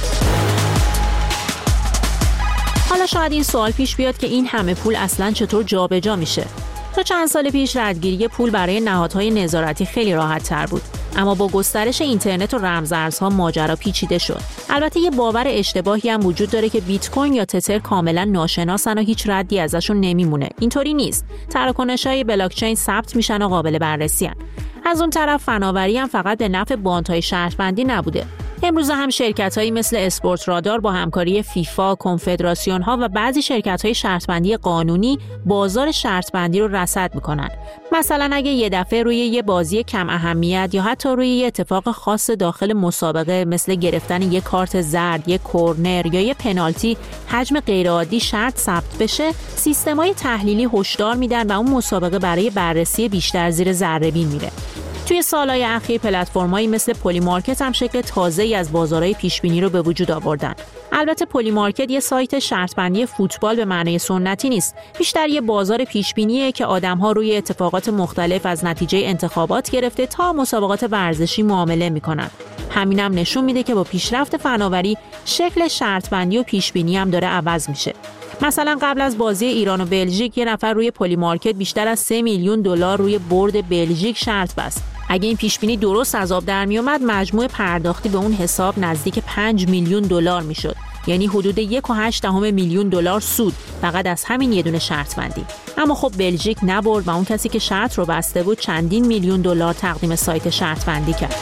حالا شاید این سوال پیش بیاد که این همه پول اصلاً چطور جابجا میشه؟ تا چند سال پیش ردگیری پول برای نهادهای نظارتی خیلی راحت تر بود، اما با گسترش اینترنت و رمزارزها ماجرا پیچیده شد. البته یه باور اشتباهی هم وجود داره که بیت کوین یا تتر کاملا ناشناسن و هیچ ردی ازشون نمیمونه. اینطوری نیست. تراکنش‌های بلاک چین ثبت میشن و قابل بررسی هن. از اون طرف فناوری هم فقط به نفع باندهای شرط بندی نبوده. امروز هم شرکت‌هایی مثل اسپورت رادار با همکاری فیفا، کنفدراسیون‌ها و بعضی شرکت‌های شرط‌بندی قانونی بازار شرط‌بندی رو رصد می‌کنن. مثلا اگه یه دفعه روی یه بازی کم اهمیت یا حتی روی یه اتفاق خاص داخل مسابقه مثل گرفتن یه کارت زرد، یه کورنر یا یه پنالتی حجم غیرعادی شرط ثبت بشه، سیستم‌های تحلیلی هشدار میدن و اون مسابقه برای بررسی بیشتر زیر ذره‌بین میره. توی سالهای اخیر پلتفرم‌هایی مثل پلی مارکت هم شکل تازه‌ای از بازارهای پیشبینی رو به وجود آوردن. البته پلی مارکت یه سایت شرط‌بندی فوتبال به معنای سنتی نیست، بیشتر یه بازار پیشبینیه که آدم‌ها روی اتفاقات مختلف از نتیجه انتخابات گرفته تا مسابقات ورزشی معامله می‌کنن. همینم نشون میده که با پیشرفت فناوری شکل شرط‌بندی و پیشبینی هم داره عوض میشه. مثلا قبل از بازی ایران و بلژیک یه نفر روی پلی مارکت بیشتر از 3 میلیون دلار روی برد بلژیک شرط بست. اگه این پیشبینی درست از آب در می اومد مجموع پرداختی به اون حساب نزدیک 5 میلیون دلار میشد، یعنی حدود 1.8 میلیون دلار سود فقط از همین یه دونه شرط بندی. اما خب بلژیک نبرد و اون کسی که شرط رو بسته بود چندین میلیون دلار تقدیم سایت شرط بندی کرد.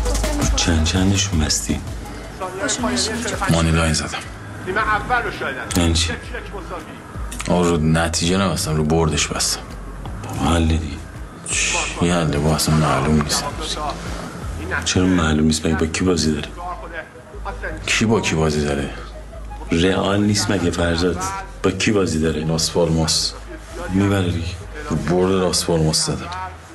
چندشون بستی؟ مانی لاین زدم. این چی؟ رو نتیجه نبستم، رو بردش بستم. حل دیگه چی حله؟ با اصلا معلوم نیست. چرا معلوم نیست؟ مگه با کی بازی داره؟ کی با کی بازی داره؟ رئال نیست مگه فرزاد؟ با کی بازی داره؟ لاس پالماس میبره دیگه. رو برد لاس پالماس زدم.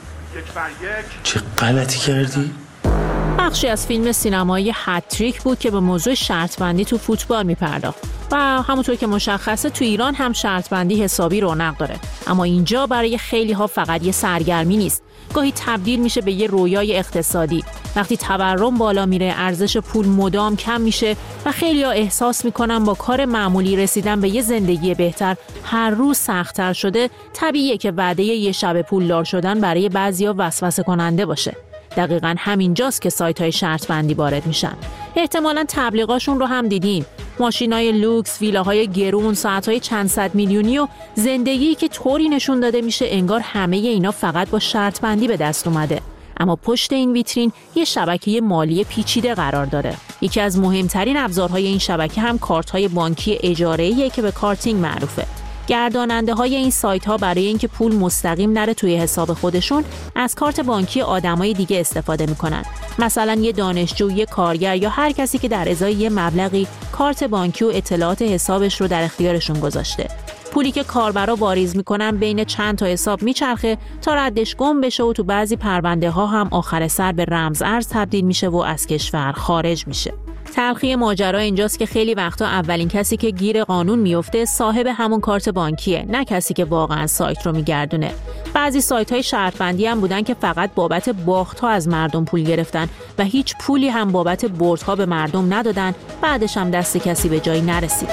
چه غلطی کردی؟ بخشی از فیلم سینمایی هتریک بود که به موضوع شرط‌بندی تو فوتبال می‌پرداخت و همونطور که مشخصه تو ایران هم شرط‌بندی حسابی رونق داره. اما اینجا برای خیلی‌ها فقط یه سرگرمی نیست، گاهی تبدیل میشه به یه رویای اقتصادی. وقتی تورم بالا میره، ارزش پول مدام کم میشه و خیلی‌ها احساس میکنن با کار معمولی رسیدن به یه زندگی بهتر هر روز سخت‌تر شده. طبیعیه که وعده یه شب پولدار شدن برای بعضیا وسوسه کننده باشه. دقیقاً همینجاست که سایت‌های شرط بندی وارد میشن. احتمالاً تبلیغاشون رو هم دیدین. ماشینای لوکس، ویلاهای گرون، ساعت‌های چند صد میلیونی و زندگی که طوری نشون داده میشه انگار همه اینا فقط با شرط بندی به دست اومده. اما پشت این ویترین یه شبکه مالی پیچیده قرار داره. یکی از مهمترین ابزارهای این شبکه هم کارت‌های بانکی اجاره‌ایه که به کارتینگ معروفه. گرداننده‌های این سایت‌ها برای اینکه پول مستقیم نره توی حساب خودشون از کارت بانکی آدمای دیگه استفاده می‌کنن. مثلا یه دانشجو، یه کارگر یا هر کسی که در ازای یه مبلغی کارت بانکی و اطلاعات حسابش رو در اختیارشون گذاشته. پولی که کاربرا واریز میکنن بین چند تا حساب میچرخه تا ردش گم بشه و تو بعضی پرونده ها هم آخر سر به رمز ارز تبدیل میشه و از کشور خارج میشه. تلخی ماجرا اینجاست که خیلی وقتا اولین کسی که گیر قانون میفته صاحب همون کارت بانکیه، نه کسی که واقعا سایت رو میگردونه. بعضی سایت‌های شرط بندی هم بودن که فقط بابت باخت‌ها از مردم پول گرفتن و هیچ پولی هم بابت بردها به مردم ندادن، بعدش هم دست کسی به جایی نرسیده.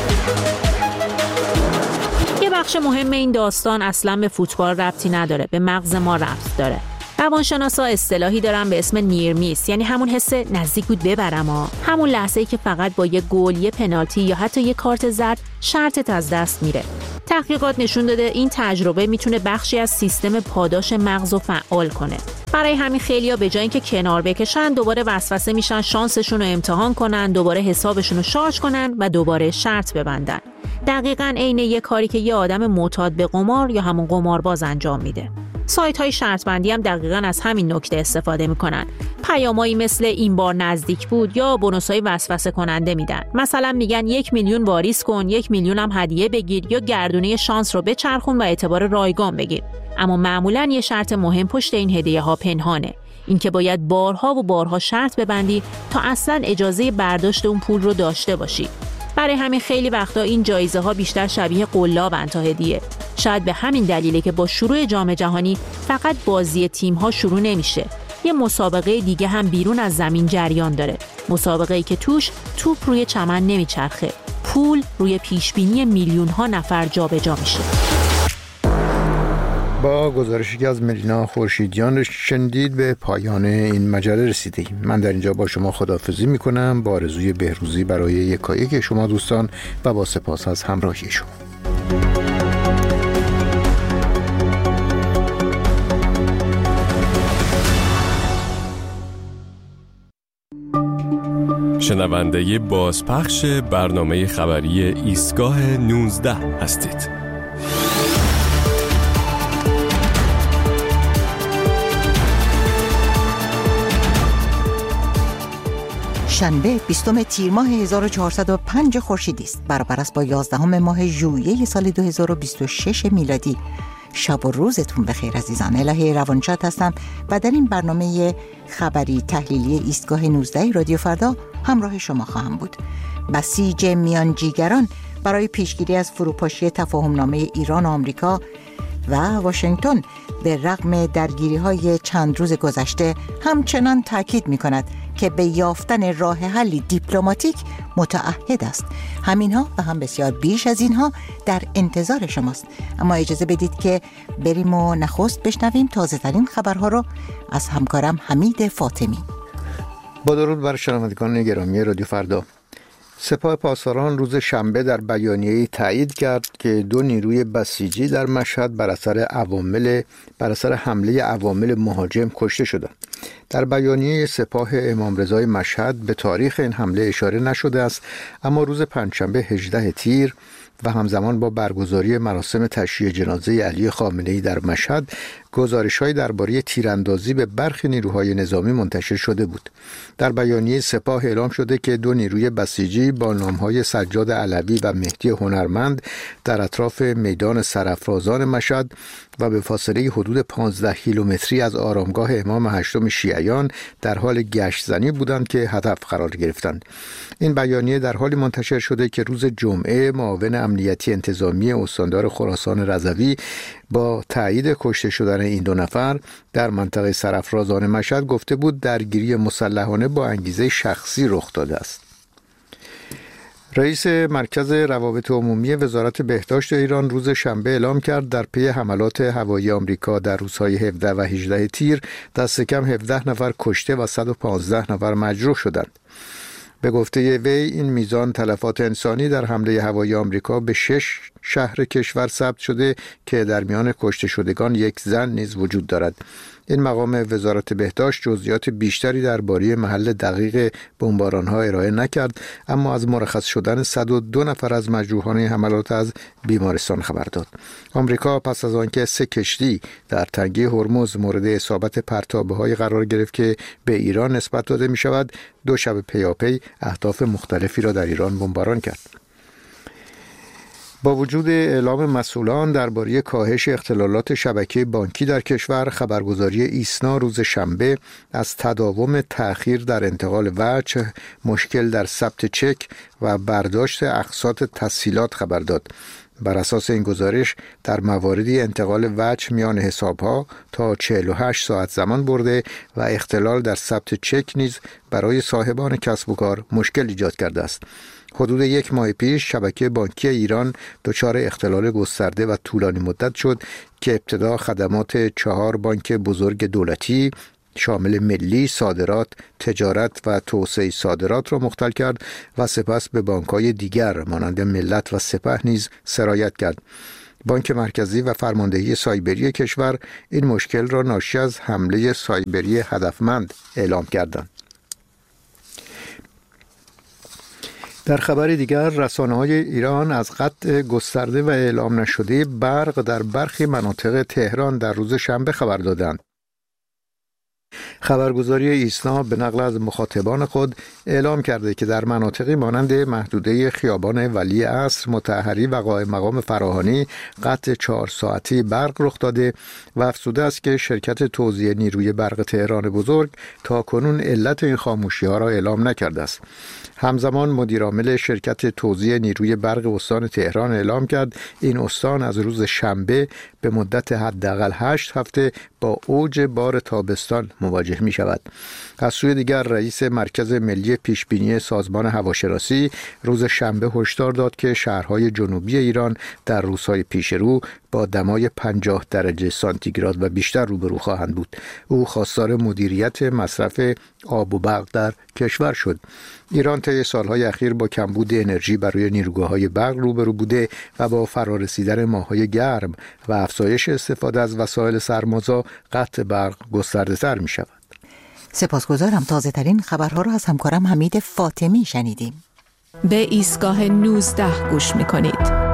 بخش مهم این داستان اصلا به فوتبال ربطی نداره، به مغز ما ربط داره. روانشناسا اصطلاحی دارن به اسم نیرمیس، یعنی همون حس نزدیک بود ببرم، همون لحظه‌ای که فقط با یه گل، یه پنالتی یا حتی یه کارت زرد شرطت از دست میره. تحقیقات نشون داده این تجربه میتونه بخشی از سیستم پاداش مغز رو فعال کنه. برای همین خیلیا به جای اینکه کنار بکشن دوباره وسوسه میشن شانسشون رو امتحان کنن، دوباره حسابشون رو شارژ کنن و دوباره شرط ببندن. دقیقاً عین یه کاری که یه آدم معتاد به قمار یا همون قمارباز انجام میده. سایت‌های شرط بندی هم دقیقاً از همین نکته استفاده میکنن. پیامایی مثل این بار نزدیک بود یا بونوسای وسوسه کننده میدن. مثلا میگن 1 میلیون واریز کن، 1 میلیون هم هدیه بگیر یا گردونه شانس رو بچرخون و اعتبار رایگان بگیر. اما معمولاً یه شرط مهم پشت این هدیه‌ها پنهانه. این که باید بارها و بارها شرط ببندی تا اصلاً اجازه برداشت اون پول رو داشته باشی. برای همین خیلی وقتا این جایزه ها بیشتر شبیه قلابن تا هدیه. شاید به همین دلیله که با شروع جام جهانی فقط بازی تیم ها شروع نمیشه. یه مسابقه دیگه هم بیرون از زمین جریان داره. مسابقه‌ای که توش توپ روی چمن نمیچرخه. پول روی پیشبینی میلیون ها نفر جابجا میشه. با گزارشی که از ملینا خورشیدیان شنیدید به پایان این مجله رسیدیم. من در اینجا با شما خداحافظی میکنم با آرزوی بهروزی برای یکایک شما دوستان و با سپاس از همراهی شما. شنونده بازپخش برنامه خبری ایستگاه 19 هستید. شنبه 20 تیر ماه 1405 خورشیدی است، برابر است با 11 ماه ژوئیه سال 2026 میلادی. شب و روزتون بخیر عزیزان. الهی روانشاد هستم و در این برنامه خبری تحلیلی ایستگاه 19 رادیو فردا همراه شما خواهم بود. بسیج میانجیگران برای پیشگیری از فروپاشی تفاهمنامه ایران و آمریکا و واشنگتن به رغم درگیری‌های چند روز گذشته همچنان تاکید می‌کند که به یافتن راه حلی دیپلماتیک متعهد است. همینها و هم بسیار بیش از اینها در انتظار شماست. اما اجازه بدید که بریم و نخست بشنویم تازه‌ترین خبرها رو از همکارم حمید فاطمی. با درود بر شنوندگان گرامی رادیو فردا. سپاه پاسداران روز شنبه در بیانیه‌ای تایید کرد که 2 نیروی بسیجی در مشهد بر اثر حمله عوامل مهاجم کشته شدند. در بیانیه سپاه امام رضای مشهد به تاریخ این حمله اشاره نشده است، اما روز پنجشنبه 18 تیر و همزمان با برگزاری مراسم تشییع جنازه علی خامنه‌ای در مشهد، گزارش‌هایی درباره تیراندازی به برخی نیروهای نظامی منتشر شده بود. در بیانیه سپاه اعلام شده که 2 نیروی بسیجی با نام‌های سجاد علوی و مهدی هنرمند در اطراف میدان سرافرازان مشهد و به فاصله حدود 15 کیلومتری از آرامگاه امام هشتم شیعیان در حال گشت‌زنی بودند که هدف قرار گرفتند. این بیانیه در حالی منتشر شده که روز جمعه معاون امنیتی انتظامی استاندار خراسان رضوی با تایید کشته شدن این 2 نفر در منطقه سرافرازان مشهد گفته بود درگیری مسلحانه با انگیزه شخصی رخ داده است. رئیس مرکز روابط عمومی وزارت بهداشت ایران روز شنبه اعلام کرد در پی حملات هوایی آمریکا در روزهای 17 و 18 تیر دست کم 17 نفر کشته و 115 نفر مجروح شدند. به گفته وی این میزان تلفات انسانی در حمله هوایی آمریکا به 6 شهر کشور ثبت شده که در میان کشته شدگان یک زن نیز وجود دارد. این مقام وزارت بهداشت جزئیات بیشتری درباره محل دقیق بمباران‌ها ارائه نکرد، اما از مرخص شدن 102 نفر از مجروحان حملات از بیمارستان خبر داد. آمریکا پس از آنکه 3 کشتی در تنگه هرمز مورد اصابت پرتابه‌های قرار گرفت که به ایران نسبت داده می‌شود، 2 شب پیاپی اهداف مختلفی را در ایران بمباران کرد. با وجود اعلام مسئولان درباره کاهش اختلالات شبکه بانکی در کشور، خبرگزاری ایسنا روز شنبه از تداوم تأخیر در انتقال وجه، مشکل در ثبت چک و برداشت اقساط تسهیلات خبر داد. بر اساس این گزارش در مواردی انتقال وجه میان حسابها تا 48 ساعت زمان برده و اختلال در ثبت چک نیز برای صاحبان کسب و کار مشکل ایجاد کرده است. حدود 1 ماه پیش شبکه بانکی ایران دچار اختلال گسترده و طولانی مدت شد که ابتدا خدمات 4 بانک بزرگ دولتی شامل ملی، صادرات، تجارت و توسعه صادرات را مختل کرد و سپس به بانک‌های دیگر مانند ملت و سپه نیز سرایت کرد. بانک مرکزی و فرماندهی سایبری کشور این مشکل را ناشی از حمله سایبری هدفمند اعلام کردند. در خبر دیگر، رسانه‌های ایران از قطع گسترده و اعلام نشده برق در برخی مناطق تهران در روز شنبه خبر دادند. خبرگزاری ایسنا به نقل از مخاطبان خود اعلام کرده که در مناطقی مانند محدوده خیابان ولی عصر، مطهری و قائم مقام فراهانی قطع 4 ساعتی برق رخ داده و افزوده است که شرکت توزیع نیروی برق تهران بزرگ تا کنون علت این خاموشی‌ها را اعلام نکرده است. همزمان مدیرعامل شرکت توزیع نیروی برق استان تهران اعلام کرد این استان از روز شنبه به مدت حداقل 8 هفته با اوج بار تابستان مواجه می شود. از سوی دیگر رئیس مرکز ملی پیشبینی سازمان هواشناسی روز شنبه هشدار داد که شهرهای جنوبی ایران در روزهای پیش رو با دمای 50 درجه سانتیگراد و بیشتر روبرو خواهند بود. او خواستار مدیریت مصرف آب و برق در کشور شد. ایران طی سالهای اخیر با کمبود انرژی برای نیروگاه‌های برق روبرو بوده و با فرارسیدن ماه‌های گرم و افزایش استفاده از وسایل سرمازا قطع برق گسترده‌تر می‌شود. سپاسگزارم. تازه‌ترین خبرها را از همکارم حمید فاطمی شنیدیم. به ایستگاه 19 گوش می‌کنید.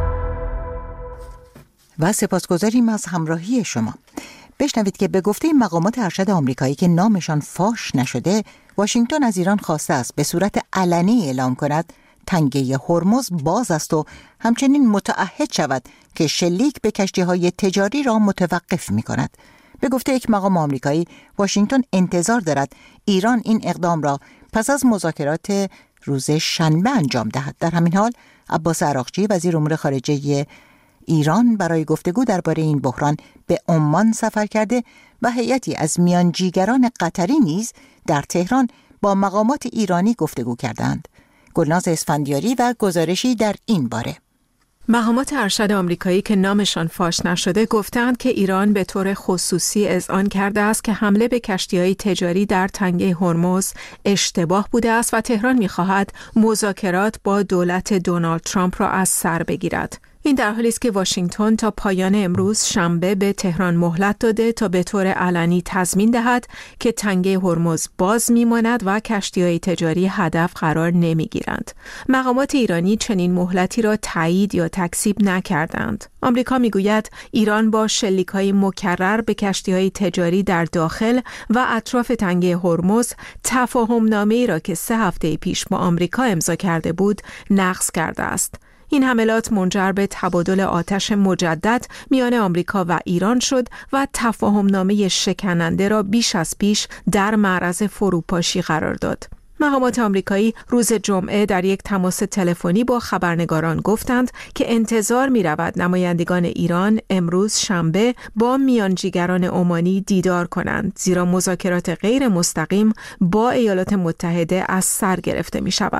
و سپاسگزاریم از همراهی شما. بشنوید که به گفته مقامات ارشد آمریکایی که نامشان فاش نشده، واشنگتن از ایران خواسته است به صورت علنی اعلام کند تنگه هرمز باز است و همچنین متعهد شود که شلیک به کشتی‌های تجاری را متوقف می‌کند. به گفته یک مقام آمریکایی، واشنگتن انتظار دارد ایران این اقدام را پس از مذاکرات روز شنبه انجام دهد. در همین حال عباس عراقچی وزیر امور خارجه ایران برای گفتگو درباره این بحران به عمان سفر کرده و هیئتی از میانجیگران قطری نیز در تهران با مقامات ایرانی گفتگو کردند. گلناز اسفندیاری و گزارشی در این باره. مقامات ارشد آمریکایی که نامشان فاش نشده گفتند که ایران به طور خصوصی اذعان کرده است که حمله به کشتی‌های تجاری در تنگه هرمز اشتباه بوده است و تهران می‌خواهد مذاکرات با دولت دونالد ترامپ را از سر بگیرد. این در حالی است که واشنگتن تا پایان امروز شنبه به تهران مهلت داده تا به طور علنی تضمین دهد که تنگه هرمز باز میماند و کشتی‌های تجاری هدف قرار نمیگیرند. مقامات ایرانی چنین مهلتی را تایید یا تکذیب نکردند. آمریکا میگوید ایران با شلیک‌های مکرر به کشتی‌های تجاری در داخل و اطراف تنگه هرمز تفاهم‌نامه‌ای را که 3 هفته پیش با آمریکا امضا کرده بود نقض کرده است. این حملات منجر به تبادل آتش مجدد میان آمریکا و ایران شد و تفاهمنامه شکننده را بیش از پیش در معرض فروپاشی قرار داد. مقامات آمریکایی روز جمعه در یک تماس تلفنی با خبرنگاران گفتند که انتظار می رود نمایندگان ایران امروز شنبه با میانجیگران عمانی دیدار کنند، زیرا مذاکرات غیر مستقیم با ایالات متحده از سر گرفته می شود.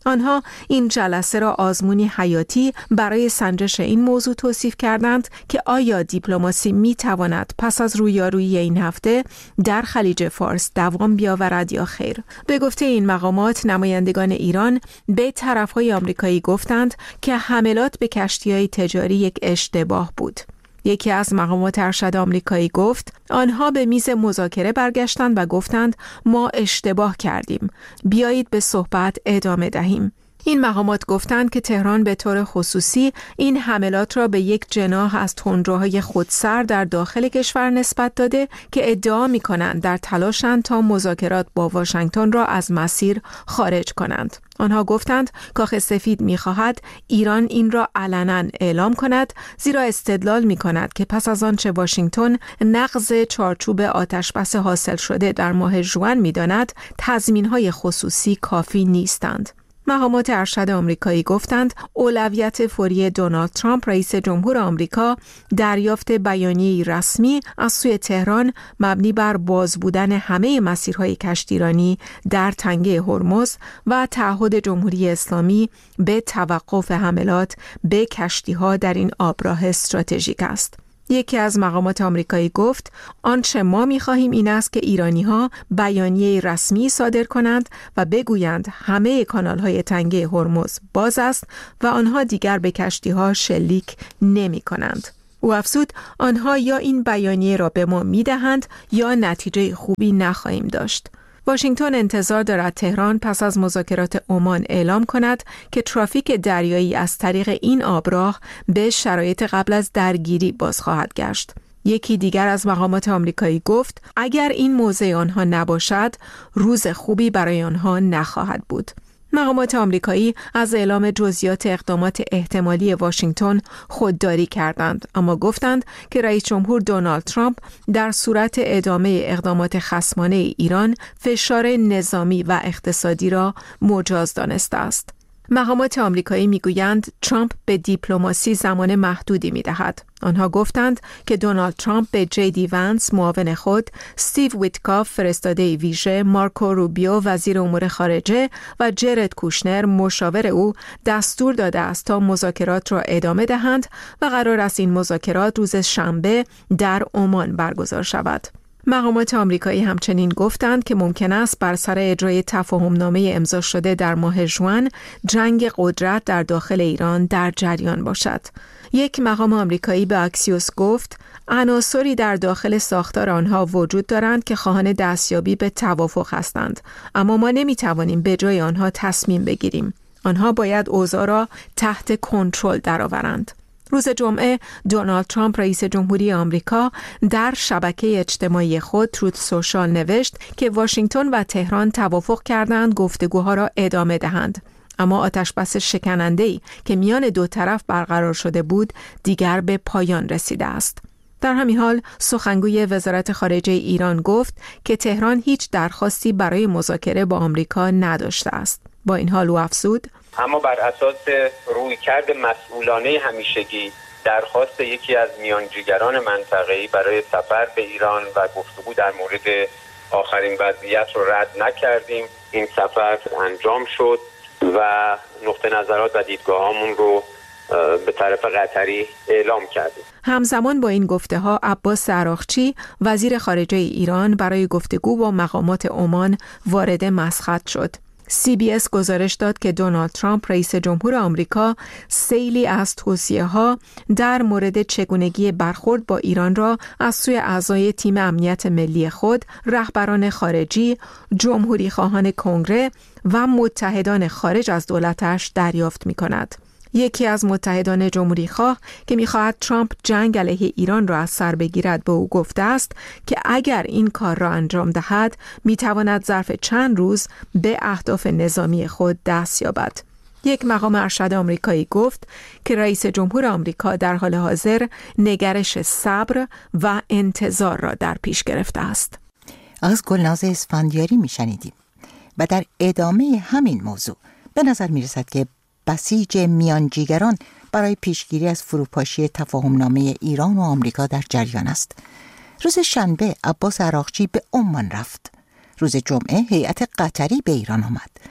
آنها این جلسه را آزمونی حیاتی برای سنجش این موضوع توصیف کردند که آیا دیپلماسی می تواند پس از رویارویی این هفته در خلیج فارس دوام بیاورد یا خیر. به گفته این مقامات، نمایندگان ایران به طرفهای آمریکایی گفتند که حملات به کشتی‌های تجاری یک اشتباه بود. یکی از مقامات ارشد آمریکایی گفت آنها به میز مذاکره برگشتند و گفتند ما اشتباه کردیم. بیایید به صحبت ادامه دهیم. این مقامات گفتند که تهران به طور خصوصی این حملات را به یک جناح از تندروهای خودسر در داخل کشور نسبت داده که ادعا می‌کنند در تلاشند تا مذاکرات با واشنگتن را از مسیر خارج کنند. آنها گفتند کاخ سفید می‌خواهد ایران این را علنا اعلام کند، زیرا استدلال می‌کند که پس از آنچه واشنگتن نقض چارچوب آتشبس حاصل شده در ماه ژوئن می‌داند، تضمین‌های خصوصی کافی نیستند. مقامات ارشد آمریکایی گفتند اولویت فوری دونالد ترامپ رئیس جمهور آمریکا دریافت بیانیه‌ای رسمی از سوی تهران مبنی بر باز بودن همه مسیرهای کشتیرانی در تنگه هرمز و تعهد جمهوری اسلامی به توقف حملات به کشتی‌ها در این آبراه استراتژیک است. یکی از مقامات آمریکایی گفت آنچه ما می‌خواهیم این است که ایرانی‌ها بیانیه رسمی صادر کنند و بگویند همه کانال‌های تنگه هرمز باز است و آنها دیگر به کشتی‌ها شلیک نمی‌کنند. او افزود آنها یا این بیانیه را به ما می‌دهند یا نتیجه خوبی نخواهیم داشت. واشنگتن انتظار دارد تهران پس از مذاکرات عمان اعلام کند که ترافیک دریایی از طریق این آبراه به شرایط قبل از درگیری باز خواهد گشت. یکی دیگر از مقامات آمریکایی گفت اگر این موضع آنها نباشد، روز خوبی برای آنها نخواهد بود. مقامات آمریکایی از اعلام جزئیات اقدامات احتمالی واشنگتن خودداری کردند، اما گفتند که رئیس جمهور دونالد ترامپ در صورت ادامه اقدامات خصمانه ایران فشار نظامی و اقتصادی را مجاز دانسته است. مقامات آمریکایی میگویند ترامپ به دیپلماسی زمان محدودی میدهد. آنها گفتند که دونالد ترامپ به جی.دی. ونس معاون خود، استیو ویتکاف فرستاده ویژه، مارکو روبیو وزیر امور خارجه و جرد کوشنر مشاور او دستور داده است تا مذاکرات را ادامه دهند و قرار است این مذاکرات روز شنبه در عمان برگزار شود. مقامات آمریکایی همچنین گفتند که ممکن است بر سر اجرای تفاهمنامه امضا شده در ماه ژوئن جنگ قدرت در داخل ایران در جریان باشد. یک مقام آمریکایی به اکسیوس گفت عناصری در داخل ساختار آنها وجود دارند که خواهان دستیابی به توافق هستند، اما ما نمیتوانیم به جای آنها تصمیم بگیریم. آنها باید اوضاع را تحت کنترل درآورند. روز جمعه دونالد ترامپ رئیس جمهوری آمریکا در شبکه اجتماعی خود تروت سوشال نوشت که واشنگتن و تهران توافق کردند گفتگوها را ادامه دهند، اما آتشبس شکننده‌ای که میان دو طرف برقرار شده بود دیگر به پایان رسیده است. در همین حال سخنگوی وزارت خارجه ایران گفت که تهران هیچ درخواستی برای مذاکره با آمریکا نداشته است. با این حال او افزود اما بر اساس رویکرد مسئولانه همیشگی درخواست یکی از میانجیگران منطقه‌ای برای سفر به ایران و گفتگو در مورد آخرین وضعیت رو رد نکردیم. این سفر انجام شد و نقطه نظرات و دیدگاهامون رو به طرف قطری اعلام کردیم. همزمان با این گفته ها عباس عراقچی وزیر خارجه ایران برای گفتگو با مقامات عمان وارد مسقط شد. CBS گزارش داد که دونالد ترامپ رئیس جمهور آمریکا سیلی از توصیه‌ها در مورد چگونگی برخورد با ایران را از سوی اعضای تیم امنیت ملی خود، رهبران خارجی، جمهوری خواهان کنگره و متحدان خارج از دولتش دریافت می‌کند. یکی از متحدان جمهوری خواه که می‌خواهد ترامپ جنگ علیه ایران را از سر بگیرد به او گفته است که اگر این کار را انجام دهد می‌تواند ظرف چند روز به اهداف نظامی خود دست یابد. یک مقام ارشد آمریکایی گفت که رئیس جمهور آمریکا در حال حاضر نگرش صبر و انتظار را در پیش گرفته است. از گلناز اسفندیاری میشنیدیم و در ادامه همین موضوع به نظر میرسد که بسیج میانجیگران برای پیشگیری از فروپاشی تفاهمنامه ایران و آمریکا در جریان است. روز شنبه عباس عراقچی به عمان رفت. روز جمعه هیئت قطری به ایران آمد.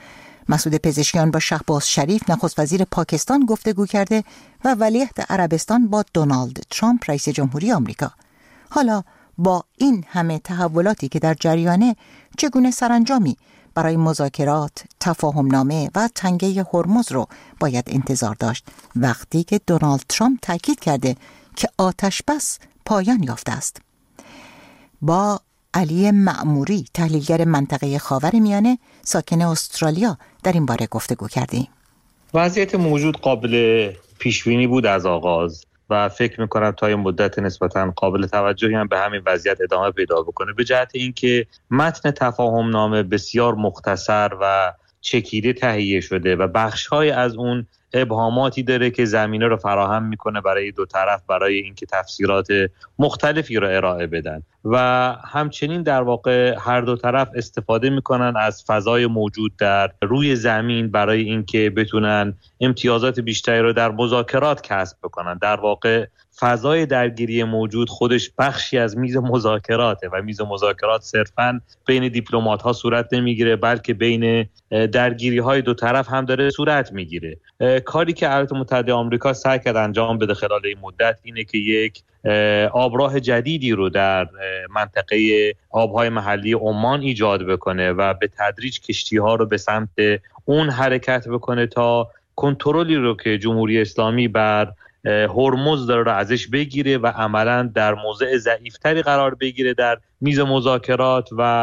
مسعود پزشکیان با شهباز شریف نخست وزیر پاکستان گفتگو کرده و ولیعهد عربستان با دونالد ترامپ رئیس جمهوری آمریکا. حالا با این همه تحولاتی که در جریانه، چگونه سرانجامی برای مذاکرات، تفاهمنامه و تنگه هرمز رو باید انتظار داشت وقتی که دونالد ترامپ تاکید کرده که آتش بس پایان یافته است؟ با علی معموری، تحلیلگر منطقه خاورمیانه ساکن استرالیا، در این باره گفتگو کردیم. وضعیت موجود قابل پیشبینی بود از آغاز و فکر میکنم تا این مدت نسبتاً قابل توجهی هم به همین وضعیت ادامه پیدا بکنه، به جهت اینکه متن تفاهم نامه بسیار مختصر و چکیده تهیه شده و بخش‌های از اون ابهاماتی داره که زمینه رو فراهم میکنه برای دو طرف برای اینکه تفسیرات مختلفی رو ارائه بدن و همچنین در واقع هر دو طرف استفاده میکنن از فضای موجود در روی زمین برای اینکه بتونن امتیازات بیشتری رو در مذاکرات کسب بکنن. در واقع فضای درگیری موجود خودش بخشی از میز مذاکراته و میز مذاکرات صرفاً بین دیپلمات‌ها صورت نمیگیره، بلکه بین درگیری‌های دو طرف هم داره صورت میگیره. کاری که ایالات متحده آمریکا سعی کرد انجام بده خلال این مدت اینه که یک آبراه جدیدی رو در منطقه آبهای محلی عمان ایجاد بکنه و به تدریج کشتی‌ها رو به سمت اون حرکت بکنه تا کنترلی رو که جمهوری اسلامی بر هرمز داره رو ازش بگیره و عملاً در موضع ضعیفتری قرار بگیره در میز مذاکرات و